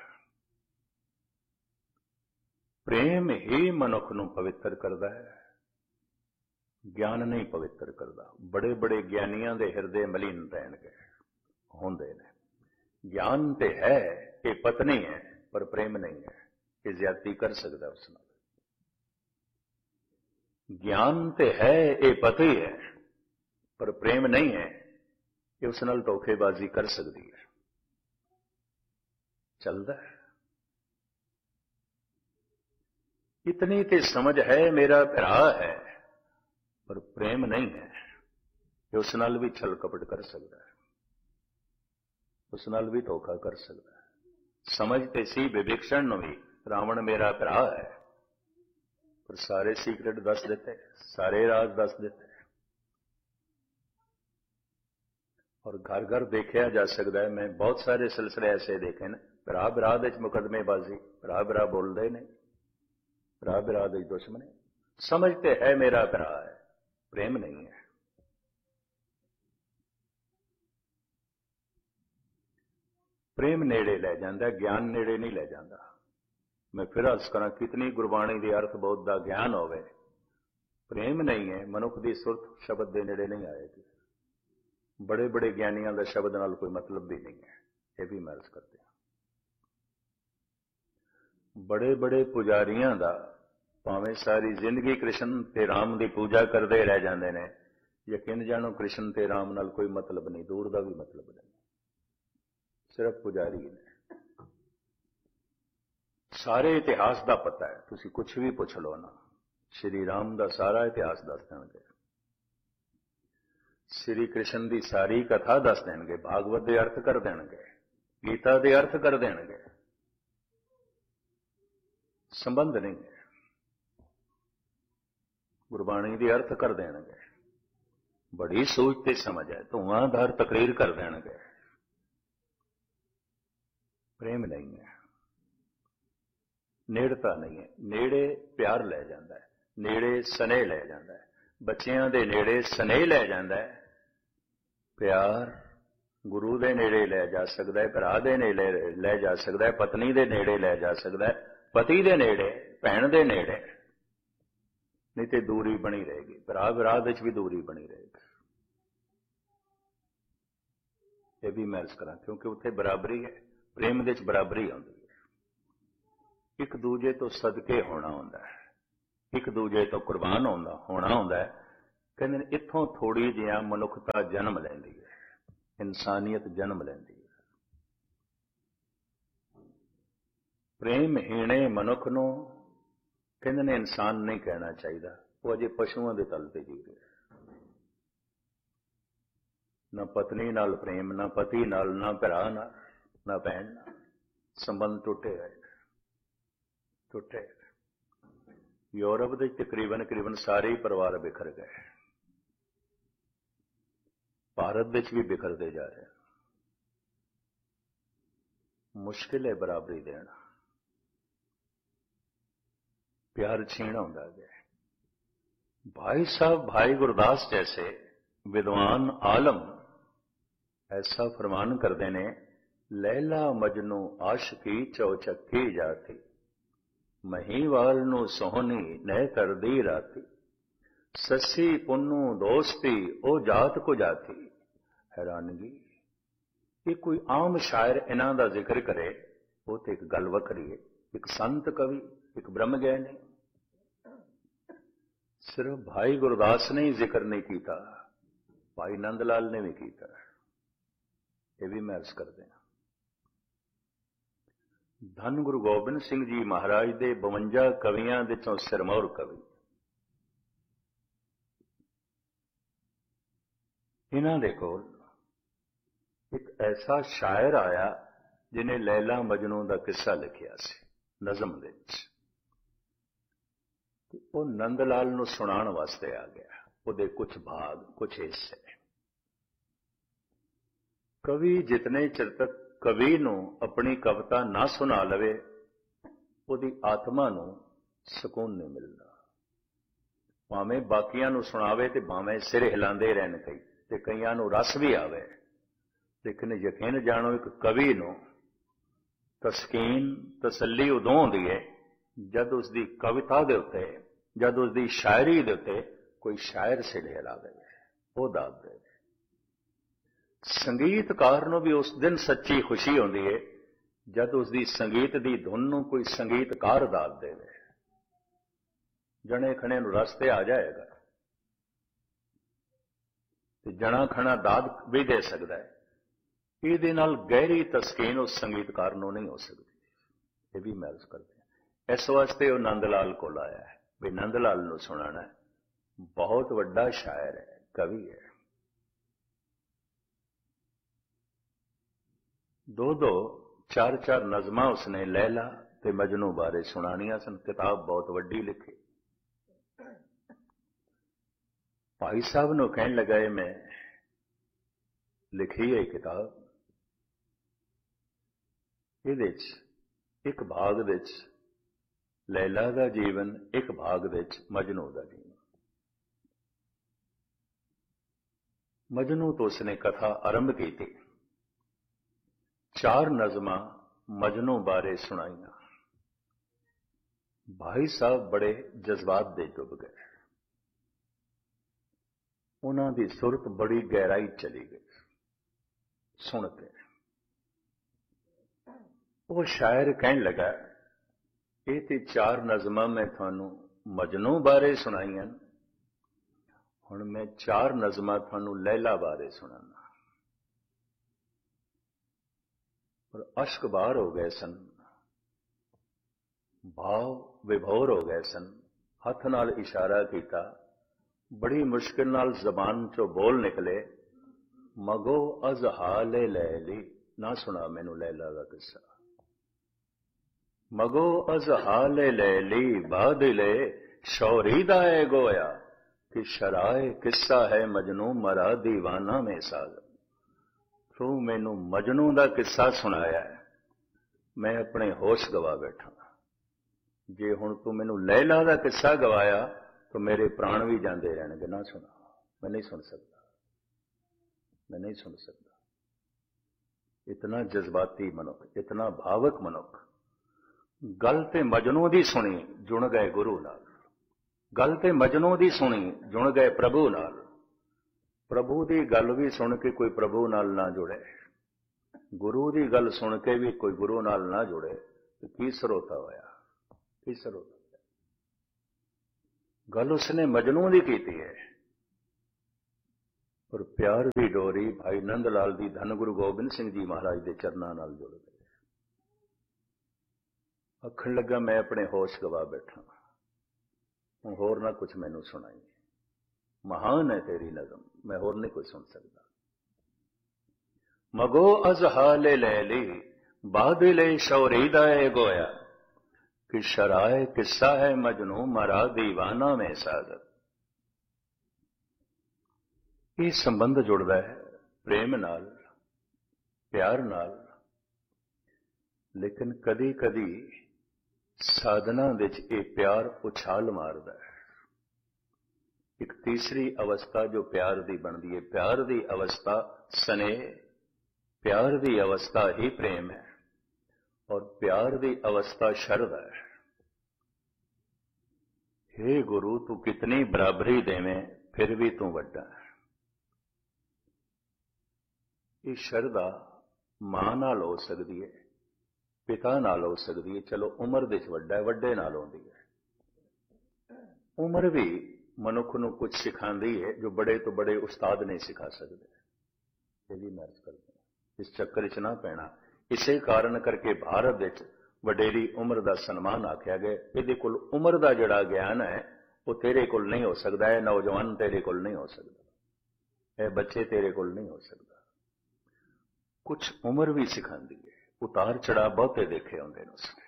ਪ੍ਰੇਮ ਹੀ ਮਨੁੱਖ ਨੂੰ ਪਵਿੱਤਰ ਕਰਦਾ ਹੈ, ਗਿਆਨ ਨਹੀਂ ਪਵਿੱਤਰ ਕਰਦਾ। ਬੜੇ ਬੜੇ ਗਿਆਨੀਆਂ ਦੇ ਹਿਰਦੇ ਮਲੀਨ ਰਹਿਣਗੇ, ਹੁੰਦੇ ਨੇ। ਗਿਆਨ ਤੇ ਹੈ, ਇਹ ਪਤਨੀ ਹੈ, ਪਰ ਪ੍ਰੇਮ ਨਹੀਂ ਹੈ, ਇਹ ਜ਼ਿਆਦਤੀ ਕਰ ਸਕਦਾ ਉਸ ਨਾਲ। ਗਿਆਨ ਤੇ ਹੈ, ਇਹ ਪਤੀ ਹੈ, ਪਰ ਪ੍ਰੇਮ ਨਹੀਂ ਹੈ, ਇਹ ਉਸ ਨਾਲ ਧੋਖੇਬਾਜ਼ੀ ਕਰ ਸਕਦੀ ਹੈ। ਚੱਲਦਾ ਹੈ। इतनी ते समझ है मेरा भरा है, पर प्रेम नहीं है, ये उस नाल भी छल कपट कर सकता है, उस नाल भी धोखा कर सकता है। समझते सी विभीषण भी रावण मेरा भरा है, पर सारे सीक्रेट दस देते, सारे राज दस देते, और घर घर देखा जा सकता है। मैं बहुत सारे सिलसिले ऐसे देखे ने, भरा भरा दे मुकदमेबाजी, भरा भरा बोलते नहीं, भरा भरा दी दुश्मनी। समझते है मेरा भरा है, प्रेम नहीं है। प्रेम नेड़े ले जाता, ज्ञान नेड़े नहीं ले जाता। मैं फिर अर्ज करा, कितनी गुरबाणी के अर्थ बोध का ज्ञान होवे, प्रेम नहीं है, मनुख की सुरत शब्द के नेड़े नहीं आएगी। बड़े बड़े ज्ञानियों का शब्द नाल कोई मतलब भी नहीं है, यह भी मैं अर्ज करते हैं। बड़े बड़े पुजारियों का भावें सारी जिंदगी कृष्ण ते राम की पूजा करते रह जाते हैं, यकीन जानो कृष्ण ते राम नाल कोई मतलब नहीं, दूर का भी मतलब नहीं, सिर्फ पुजारी ने। सारे इतिहास का पता है, तुसी कुछ भी पूछ लो ना, श्री राम का सारा इतिहास दस देंगे, श्री कृष्ण की सारी कथा दस देंगे, भागवत के अर्थ कर देंगे, गीता के अर्थ कर देंगे, संबंध नहीं है। गुरबाणी के अर्थ कर देंगे, बड़ी सोचते समझ है, धुआंधार तकरीर कर देंगे, प्रेम नहीं है, नेड़ता नहीं है। नेड़े प्यार ले जाता है, नेड़े स्नेह ले जाता है, बच्चों के नेड़े स्नेह ले जाता है, प्यार गुरु के नेड़े ले जा सकता है, भरा के नेड़े ले जा सकता है, पत्नी के नेड़े ले जा सकता है, पति के नेड़े, भैन के नेड़े, नहीं तो दूरी बनी रहेगी, भरा भरा भी दूरी बनी रहेगी। यह भी मैं अर्ज करा, क्योंकि उत्थे बराबरी है, प्रेम दे बराबरी आती है। एक दूजे तो सदके होना होता है, एक दूजे तो कुर्बान होना होता है। ਕਹਿੰਦੇ ਨੇ ਇੱਥੋਂ ਥੋੜੀ ਜਿਹਾ ਮਨੁੱਖਤਾ ਜਨਮ ਲੈਂਦੀ ਹੈ, ਇਨਸਾਨੀਅਤ ਜਨਮ ਲੈਂਦੀ ਹੈ। ਪ੍ਰੇਮਹੀਣੇ ਮਨੁੱਖ ਨੂੰ ਕਹਿੰਦੇ ਨੇ ਇਨਸਾਨ ਨਹੀਂ ਕਹਿਣਾ ਚਾਹੀਦਾ, ਉਹ ਅਜੇ ਪਸ਼ੂਆਂ ਦੇ ਤਲ ਤੇ ਜੀ ਰਿਹਾ। ਨਾ ਪਤਨੀ ਨਾਲ ਪ੍ਰੇਮ, ਨਾ ਪਤੀ ਨਾਲ, ਨਾ ਭਰਾ ਨਾਲ, ਨਾ ਭੈਣ ਨਾਲ, ਸੰਬੰਧ ਟੁੱਟੇ ਹੋਏ ਟੁੱਟੇ। ਯੂਰਪ ਦੇ ਤਕਰੀਬਨ ਸਾਰੇ ਹੀ ਪਰਿਵਾਰ ਬਿਖਰ ਗਏ, ਭਾਰਤ ਵਿੱਚ ਵੀ ਬਿਖਰਦੇ ਜਾ ਰਹੇ। ਮੁਸ਼ਕਿਲ ਹੈ ਬਰਾਬਰੀ ਦੇਣਾ, प्यार छीन होता गया। भाई साहब भाई गुरदास जैसे विद्वान आलम ऐसा फरमान करते ने, लैला मजनू आशकी चौचक्की जाती, महीवाल नू सोहनी नह करदी राती, ससी पुन्नू दोस्ती ओ जात को जाती। हैरानगी, ये कोई आम शायर इन्हां दा जिक्र करे वो तो एक गल वखरी है। एक संत कवि, एक ब्रह्म ज्ञानी, सिर्फ भाई गुरदास ने ही जिक्र नहीं किया, भाई नंद लाल ने भी किया, ये भी मैं अर्ज करते हैं। धन गुरु गोबिंद सिंह जी महाराज दे 52 कवियां दे चों सिरमौर कवि, इन्हां दे कोल एक ऐसा शायर आया जिन्हें लैला मजनू का किस्सा लिखिया सी नज़म दे विच। वो नंद लाल नूं सुनाण वास्ते आ गया, उहदे कुछ भाग कुछ हिस्से। कवि जितने चिर तक कवि नूं अपनी कविता ना सुना लवे, उहदी आत्मा नूं सुकून नहीं मिलता। भावें बाकियां नूं सुनावे ते भावें सिर हिलांदे रहन कई ते कईयां नूं रस भी आवे, लेकिन यकीन जानो एक कवि नूं तस्कीन तसल्ली उदों होंदी है जद उसकी कविता दे उत्ते, जद उसकी शायरी दे उत्ते कोई शायर सिर हिला दे, वो दाद दे। संगीतकार नूं भी उस दिन सच्ची खुशी होंदी है जद उसकी संगीत की धुन नूं कोई संगीतकार दाद दे। जने खने नूं रस्ते आ जाएगा ते जना खना दाद भी दे सकता है, ये गहरी तस्कीन उस संगीतकार नूं नहीं हो सकती। ये भी मैं अर्ज करते हैं। इस वास्ते वो नंद लाल को आया है भी नंद लाल नूं सुनाना है। बहुत वड्डा शायर है, कवि है। दो चार नज़मां उसने लैला ते मजनू बारे सुनानियां सन। किताब बहुत वड्डी लिखी। भाई साहब नूं कहण लगा मैं लिखी है किताब, ਇਹਦੇ एक भाग ਵਿੱਚ लैला का जीवन, एक भाग ਵਿੱਚ मजनू का जीवन। मजनू तो उसने कथा आरंभ की थी। 4 नज़मां मजनू बारे सुनाइयां। भाई साहब बड़े जज्बात दे डुब गए, उन्हां दी सुरत बड़ी गहराई चली गई सुन के। वो शायर कहन लगा, ये तो 4 नज़मां मैं थानू मजनू बारे सुनाइयां, हुण मैं 4 नज़मां थानू लैला बारे सुनाना। और अश्क बाहर हो गए सन, भाव विभोर हो गए सन। हथ नाल इशारा किया, बड़ी मुश्किल नाल जबान चो बोल निकले, मगो अज हाले लैली। ना सुना मैनू लैला का किस्सा। मगो अज हाले लैली बादले शौरी दाए गोया, कि शराए किस्सा है मजनू मरा दीवाना में साग। तू मैनू मजनू का किस्सा सुनाया है, मैं अपने होश गवा बैठा। जे हुण तू मैनू लैला का किस्सा गवाया तो मेरे प्राण भी जाते रहणगे। ना सुना, मैं नहीं सुन सकता, मैं नहीं सुन सकता। इतना जज्बाती मनुख, इतना भावक मनुख। गल ते मजनू दी सुनी, जुड़ गए गुरु नाल। गल ते मजनू दी सुनी, जुड़ गए प्रभु नाल। प्रभु दी गल भी सुन के कोई प्रभु नाल ना जुड़े, गुरु दी गल सुन के भी कोई गुरु नाल ना जुड़े, तो की सरोता होया, की सरोता। गल उसने मजनू दी कीती है, ਔਰ ਪਿਆਰ ਦੀ ਡੋਰੀ ਭਾਈ ਨੰਦ ਲਾਲ ਦੀ ਧੰਨ ਗੁਰੂ ਗੋਬਿੰਦ ਸਿੰਘ ਜੀ ਮਹਾਰਾਜ ਦੇ ਚਰਨਾਂ ਨਾਲ ਜੁੜ ਗਈ। ਆਖਣ ਲੱਗਾ ਮੈਂ ਆਪਣੇ ਹੋਸ਼ ਗਵਾ ਬੈਠਾ, ਹੁਣ ਹੋਰ ਨਾ ਕੁਛ ਮੈਨੂੰ ਸੁਣਾਈ, ਮਹਾਨ ਹੈ ਤੇਰੀ ਨਜ਼ਮ, ਮੈਂ ਹੋਰ ਨਹੀਂ ਕੋਈ ਸੁਣ ਸਕਦਾ। ਮਗੋ ਅਜ਼ ਹਾਲੇ ਲੈ ਲਈ ਬਾਦਲੇ ਸ਼ੌਰੀਦਾ ਏ ਗੋਇਆ ਕਿ ਸ਼ਰਾਏ ਕਿੱਸਾ ਹੈ ਮਜਨੂ ਮਰਾ ਦੀਵਾਨਾ में ਸਾਗਰ। ਇਹ ਸੰਬੰਧ ਜੁੜਦਾ ਹੈ ਪ੍ਰੇਮ ਨਾਲ, ਪਿਆਰ ਨਾਲ, ਲੇਕਿਨ ਕਦੀ ਕਦੀ ਸਾਧਨਾ ਵਿੱਚ ਇਹ ਪਿਆਰ ਉਛਾਲ ਮਾਰਦਾ ਹੈ। ਇੱਕ ਤੀਸਰੀ ਅਵਸਥਾ ਜੋ ਪਿਆਰ ਦੀ ਬਣਦੀ ਹੈ, ਪਿਆਰ ਦੀ ਅਵਸਥਾ ਸਨੇਹ, ਪਿਆਰ ਦੀ ਅਵਸਥਾ ਹੀ ਪ੍ਰੇਮ ਹੈ, ਔਰ ਪਿਆਰ ਦੀ ਅਵਸਥਾ ਸ਼ਰਧਾ ਹੈ। हे गुरु तू कितनी बराबरी देवें फिर भी तू वड्डा है। ये शरधा मां नाल हो सकती है, पिता नाल हो सकती है, चलो उम्र दे वड्डा है, वड्डे नाल होंदी है। उम्र भी मनुख नूं कुछ सिखांदी है जो बड़े तो बड़े उस्ताद नहीं सिखा सकते। ये भी मैं अर्ज करदा, इस चक्कर च ना पैना। इसे कारण करके भारत विच वडेरी उम्र का सन्मान आख्या गया। ये कोल उम्र का जिहड़ा ज्ञान है वो तेरे कोल नहीं हो सकता है, नौजवान तेरे कोल नहीं हो सकता, बच्चे तेरे कोल नहीं हो सकता। कुछ उम्र भी सिखाती है, उतार चढ़ाव बहुते देखे होंगे उसने।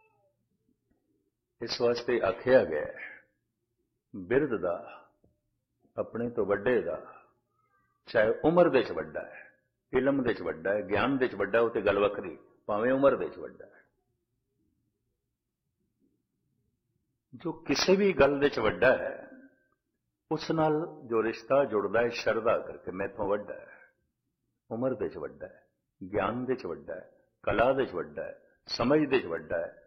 इस वास्ते आख्या गया बिरद दा अपने तो वड्डे दा, चाहे उम्र दे च वड्डा है, इलम दे च वड्डा है, ज्ञान दे च वड्डा है, वो तो गल वखरी, भावें उम्र दे च वड्डा है। जो किसी भी गल दे च वड्डा है उस नाल जो रिश्ता जुड़ता है शरधा करके, मैं तो वड्डा है, उम्र दे च वड्डा है, ज्ञान दे च वड्डा है, कला दे च वड्डा है, समझ दे च वड्डा है।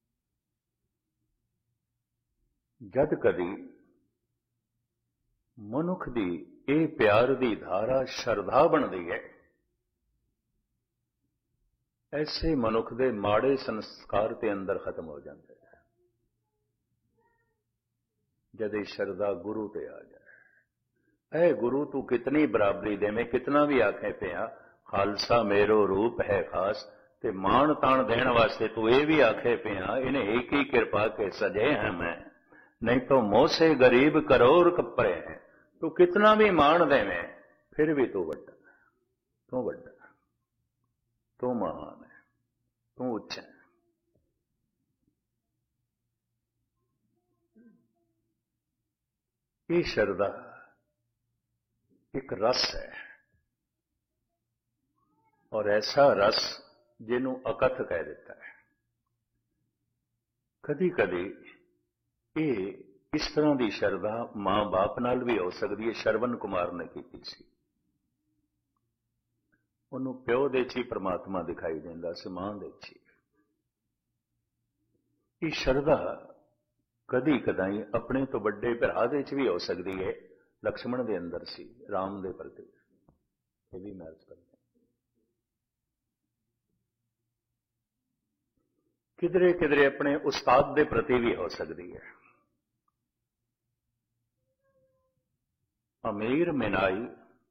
जद कदी मनुख दी ये प्यार दी धारा शरधा बनती है, ऐसे मनुख दे माड़े संस्कार ते अंदर खत्म हो जाते हैं। जद शरधा गुरु ते आ जाए, ऐ गुरु तू कितनी बराबरी दे, मैं कितना भी आखे पिया खालसा मेरो रूप है खास, ते मान तान देने वास्ते तू ये भी आखे पिया इन्हें एक ही कृपा के सजे हैं मैं, नहीं तो मोह से गरीब करोड़ कपरे हैं। तू कितना भी मान देवे फिर भी तू वड्डा, तू वड्डा, तू महान है, तू उच्च है। ये शरधा एक रस है, और ऐसा रस जिन्हों अकथ कह देता है। कदी कदी ये इस तरह की शरधा मां बाप नाल भी हो सकती है। श्रवण कुमार ने की सी, उन्होंने प्यो दे ची परमात्मा दिखाई देंदा सी, मां दे ची। ये शरधा कदी कदाई अपने तो बड़े भरा दे च भी हो सकती है। लक्ष्मण दे अंदर सी, राम दे प्रति, ये भी मैं अर्ज करता। किधरे किधरे अपने उस्ताद दे प्रति भी हो सकती है। अमीर मिनाई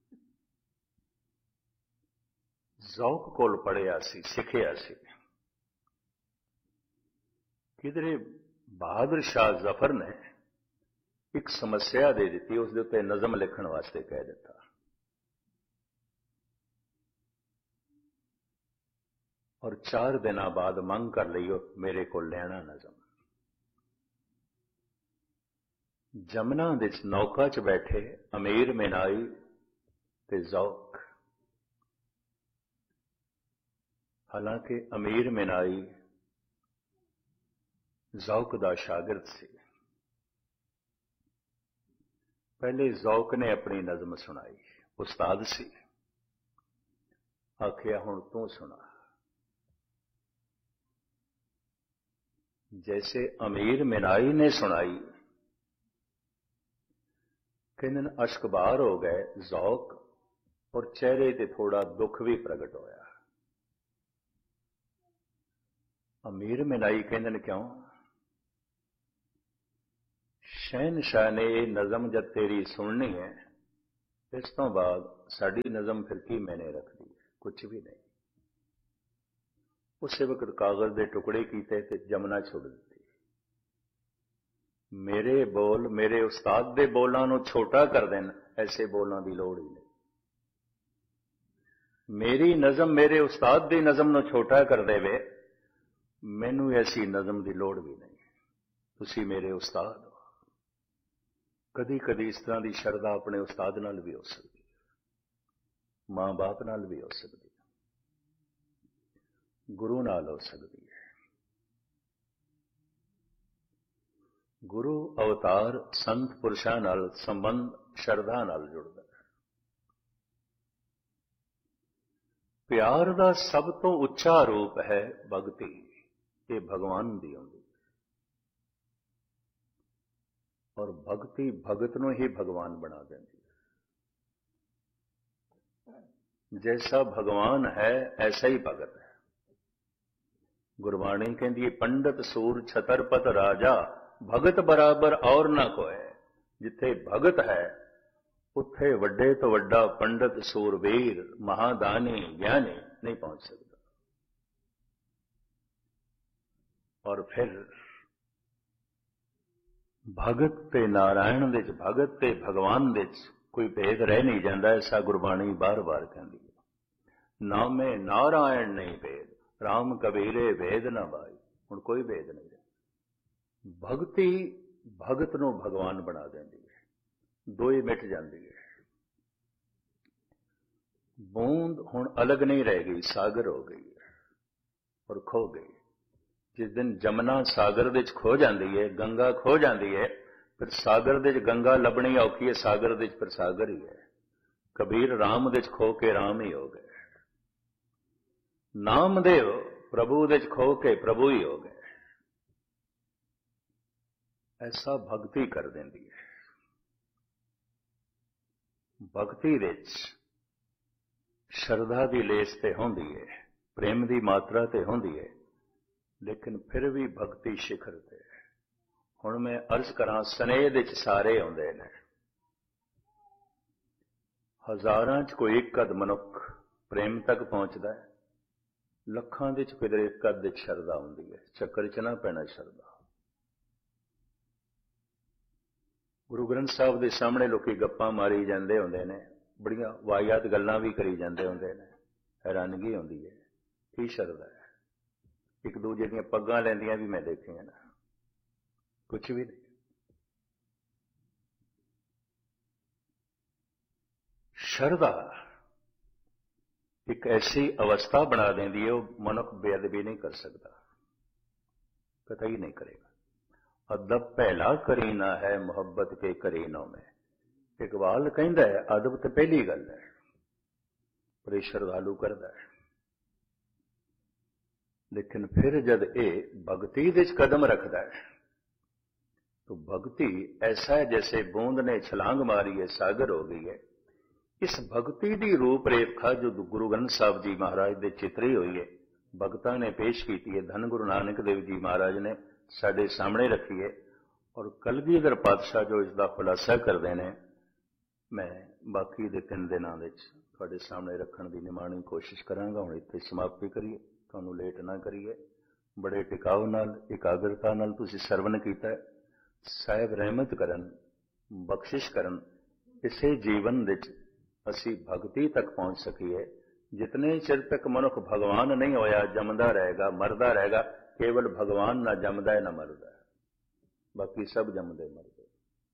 जौक कोल पढ़िया सी, सिखिया सी। किधरे बहादुर शाह जफर ने एक समस्या दे दी, उस दे उत्ते नज़म लिखण वास्ते कह दिता। और 4 दिन बाद मंग कर लियो मेरे को लेना नज़म। जमुना दे नौका च बैठे अमीर मिनाई ते जौक। हालांकि अमीर मिनाई जौक दा शागिर्द सी। पहले जौक ने अपनी नज़म सुनाई, उस्ताद सी, आखिया हुण तू सुना। जैसे अमीर मिनाई ने सुनाई, किन अश्कबार हो गए जौक, और चेहरे ते थोड़ा दुख भी प्रगट होया। अमीर मिनाई कहंदे क्यों? शहनशाह ने ये नज़म जब तेरी सुननी है ਇਸ ਤੋਂ ਬਾਅਦ ਸਾਡੀ ਨਜ਼ਮ ਫਿਰ ਕੀ ਮੈਨੇ ਰੱਖਦੀ ਹੈ? ਕੁਛ ਵੀ ਨਹੀਂ। ਉਸੇ ਵਕਤ ਕਾਗਜ਼ ਦੇ ਟੁਕੜੇ ਕੀਤੇ ਤੇ ਜਮਨਾ ਛੁੱਟ ਦਿੱਤੀ। ਮੇਰੇ ਬੋਲ ਮੇਰੇ ਉਸਤਾਦ ਦੇ ਬੋਲਾਂ ਨੂੰ ਛੋਟਾ ਕਰ ਦੇਣ, ਐਸੇ ਬੋਲਾਂ ਦੀ ਲੋੜ ਹੀ ਨਹੀਂ। ਮੇਰੀ ਨਜ਼ਮ ਮੇਰੇ ਉਸਤਾਦ ਦੀ ਨਜ਼ਮ ਨੂੰ ਛੋਟਾ ਕਰ ਦੇਵੇ, ਮੈਨੂੰ ਐਸੀ ਨਜ਼ਮ ਦੀ ਲੋੜ ਵੀ ਨਹੀਂ। ਤੁਸੀਂ ਮੇਰੇ ਉਸਤਾਦ ਹੋ। ਕਦੀ ਕਦੀ ਇਸ ਤਰ੍ਹਾਂ ਦੀ ਸ਼ਰਧਾ ਆਪਣੇ ਉਸਤਾਦ ਨਾਲ ਵੀ ਹੋ ਸਕਦੀ ਹੈ, ਮਾਂ ਬਾਪ ਨਾਲ ਵੀ ਹੋ ਸਕਦੀ ਹੈ, ਗੁਰੂ ਨਾਲ ਹੋ ਸਕਦੀ ਹੈ। ਗੁਰੂ ਅਵਤਾਰ ਸੰਤ ਪੁਰਸ਼ਾਂ ਨਾਲ ਸੰਬੰਧ ਸ਼ਰਧਾ ਨਾਲ ਜੁੜਦਾ ਹੈ। ਪਿਆਰ ਦਾ ਸਭ ਤੋਂ ਉੱਚਾ ਰੂਪ ਹੈ ਭਗਤੀ। ਇਹ ਭਗਵਾਨ ਦੀ ਹੁੰਦੀ ਹੈ, ਔਰ ਭਗਤੀ ਭਗਤ ਨੂੰ ਹੀ ਭਗਵਾਨ ਬਣਾ ਦਿੰਦੀ ਹੈ। ਜੈਸਾ ਭਗਵਾਨ ਹੈ ਐਸਾ ਹੀ ਭਗਤ ਹੈ। ਗੁਰਬਾਣੀ ਕਹਿੰਦੀ ਹੈ, ਪੰਡਤ ਸੂਰ ਛਤਰਪਤ ਰਾਜਾ ਭਗਤ ਬਰਾਬਰ ਔਰ ਨਾ ਕੋਏ। ਜਿੱਥੇ ਭਗਤ ਹੈ ਉੱਥੇ ਵੱਡੇ ਤੋਂ ਵੱਡਾ ਪੰਡਤ ਸੂਰਵੀਰ ਮਹਾਦਾਨੀ ਗਿਆਨੀ ਨਹੀਂ ਪਹੁੰਚ ਸਕਦਾ। ਔਰ ਫਿਰ ਭਗਤ ਤੇ ਨਾਰਾਇਣ ਦੇ ਚ, ਭਗਤ ਤੇ ਭਗਵਾਨ ਦੇ ਚ ਕੋਈ ਭੇਦ ਰਹਿ ਨਹੀਂ ਜਾਂਦਾ। ਐਸਾ ਗੁਰਬਾਣੀ ਬਾਰ-ਬਾਰ ਕਹਿੰਦੀ ਹੈ। ਨਾਮੇ ਨਾਰਾਇਣ ਨਹੀਂ ਭੇਦ, ਰਾਮ ਕਬੀਰੇ ਭੇਦ ਨਾ ਬਾਈ। ਹੁਣ ਕੋਈ ਭੇਦ ਨਹੀਂ ਰਿਹਾ। ਭਗਤੀ ਭਗਤ ਨੂੰ ਭਗਵਾਨ ਬਣਾ ਦਿੰਦੀ ਹੈ, ਦੋਏ ਮਿਟ ਜਾਂਦੀ ਹੈ। ਬੂੰਦ ਹੁਣ ਅਲੱਗ ਨਹੀਂ ਰਹਿ ਗਈ, ਸਾਗਰ ਹੋ ਗਈ ਹੈ ਔਰ ਖੋ ਗਈ। ਜਿਸ ਦਿਨ ਜਮਨਾ ਸਾਗਰ ਦੇ ਵਿੱਚ ਖੋ ਜਾਂਦੀ ਹੈ, ਗੰਗਾ ਖੋ ਜਾਂਦੀ ਹੈ, ਫਿਰ ਸਾਗਰ ਦੇ ਵਿੱਚ ਗੰਗਾ ਲੱਭਣੀ ਔਖੀ ਹੈ, ਸਾਗਰ ਦੇ ਵਿੱਚ ਫਿਰ ਸਾਗਰ ਹੀ ਹੈ। ਕਬੀਰ ਰਾਮ ਦੇ ਵਿੱਚ ਖੋ ਕੇ ਰਾਮ ਹੀ ਹੋ ਗਏ। ਨਾਮਦੇਵ ਪ੍ਰਭੂ ਦੇ ਵਿੱਚ ਖੋ ਕੇ ਪ੍ਰਭੂ ਹੀ ਹੋ ਗਏ। ਐਸਾ ਭਗਤੀ ਕਰ ਦਿੰਦੀ ਹੈ। ਭਗਤੀ ਵਿੱਚ ਸ਼ਰਧਾ ਦੀ ਲੇਸ ਤੇ ਹੁੰਦੀ ਹੈ, ਪ੍ਰੇਮ ਦੀ ਮਾਤਰਾ ਤੇ ਹੁੰਦੀ ਹੈ, ਲੇਕਿਨ ਫਿਰ ਵੀ ਭਗਤੀ ਸਿਖਰ ਤੇ। ਹੁਣ ਮੈਂ ਅਰਜ਼ ਕਰਾਂ, ਸਨੇਹ ਦੇ ਵਿੱਚ ਸਾਰੇ ਆਉਂਦੇ ਨੇ। ਹਜ਼ਾਰਾਂ 'ਚ ਕੋਈ ਇੱਕ ਅੱਧ ਮਨੁੱਖ ਪ੍ਰੇਮ ਤੱਕ ਪਹੁੰਚਦਾ ਹੈ, ਲੱਖਾਂ ਦੇ 'ਚ ਕਿਧਰੇ ਇੱਕ ਅੱਧ ਵਿੱਚ ਸ਼ਰਧਾ ਹੁੰਦੀ ਹੈ। ਚੱਕਰ 'ਚ ਨਾ ਪੈਣਾ ਸ਼ਰਧਾ। ਗੁਰੂ ਗ੍ਰੰਥ ਸਾਹਿਬ ਦੇ ਸਾਹਮਣੇ ਲੋਕੀ ਗੱਪਾਂ ਮਾਰੀ ਜਾਂਦੇ ਹੁੰਦੇ ਨੇ, ਬੜੀਆਂ ਵਾਹਿਯਾਤ ਗੱਲਾਂ ਵੀ ਕਰੀ ਜਾਂਦੇ ਹੁੰਦੇ ਨੇ। ਹੈਰਾਨਗੀ ਹੁੰਦੀ ਹੈ, ਕੀ ਸ਼ਰਧਾ ਹੈ। ਇੱਕ ਦੂਜੇ ਦੀਆਂ ਪੱਗਾਂ ਲੈਂਦੀਆਂ ਵੀ ਮੈਂ ਦੇਖੀਆਂ ਨਾ, ਕੁਛ ਵੀ ਨਹੀਂ। ਸ਼ਰਧਾ ਇੱਕ ਐਸੀ ਅਵਸਥਾ ਬਣਾ ਦਿੰਦੀ ਹੈ, ਉਹ ਮਨੁੱਖ ਬੇਅਦਬੀ ਨਹੀਂ ਕਰ ਸਕਦਾ, ਕਤਈ ਨਹੀਂ ਕਰੇਗਾ। ਅਦਬ ਪਹਿਲਾ ਕਰੀਨਾ ਹੈ, ਮੁਹੱਬਤ ਕੇ ਕਰੀਨੋਂ में। ਇਕਬਾਲ ਕਹਿੰਦਾ ਹੈ, ਅਦਬ ਤੇ ਪਹਿਲੀ ਗੱਲ ਹੈ, ਪਰ ਇਹ ਸ਼ਰਧਾਲੂ ਕਰਦਾ ਹੈ। ਲੇਕਿਨ ਫਿਰ ਜਦ ਇਹ ਭਗਤੀ ਦੇ ਵਿੱਚ ਕਦਮ ਰੱਖਦਾ ਹੈ, तो भक्ति ऐसा है जैसे बूंद ने छलांग मारी है, सागर हो गई है। इस भक्ति की रूपरेखा जो गुरु ग्रंथ साहब जी महाराज दे चितरी हुई है, भगतां ने पेश की है, धन गुरु नानक देव जी महाराज ने साडे सामने रखी है, और कलगीधर पातशाह जो इसका खुलासा करते हैं, मैं बाकी दे 3 दिनों में तुहाडे सामने रखने की निमाणी कोशिश करांगा। हुण इत्थे समाप्ति करिए, तुहानूं लेट ना करिए। बड़े टिकाव नाल एकाग्रता नाल तुसीं सरवण कीता है। साहिब रहमत करन, बख्शिश करन, इसे जीवन विच असी भगती तक पहुंच सकीए। जितने चिर तक मनुख भगवान नहीं होया, जमदा रहेगा, मरदा रहेगा। केवल भगवान ना जमदा है ना मरदा है, बाकी सब जमदे मरदे।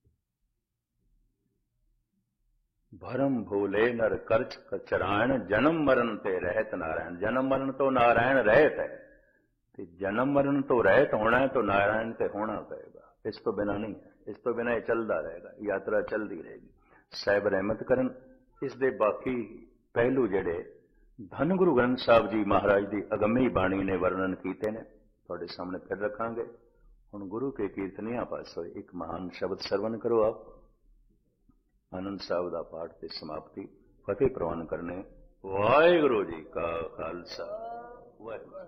भरम भूले नर करच कचरायण, जन्म मरण ते रहत नारायण। जन्म मरण तो नारायण रहत है, जन्म मरण तो रहत होना है, तो नारायण ते होना पड़ेगा। इस तो बिना नहीं है, इस तो बिना ये चलता रहेगा, यात्रा चलती रहेगी। साहिब रहमत करन। इस दे बाकी पहलू जेड़े धन गुरु ग्रंथ साहब जी महाराज की अगमी बाणी ने वर्णन किए ने, तुहाडे सामने फिर रखांगे। हुण गुरु के कीर्तनियां पासों एक महान शब्द सरवण करो। आप आनंद साहब का पाठ की समाप्ति फतेह प्रवान करने। वाहिगुरू जी का Khalsa, Waheguru.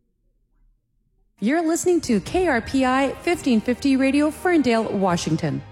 You're listening to KRPI 1550 Radio, Ferndale, Washington.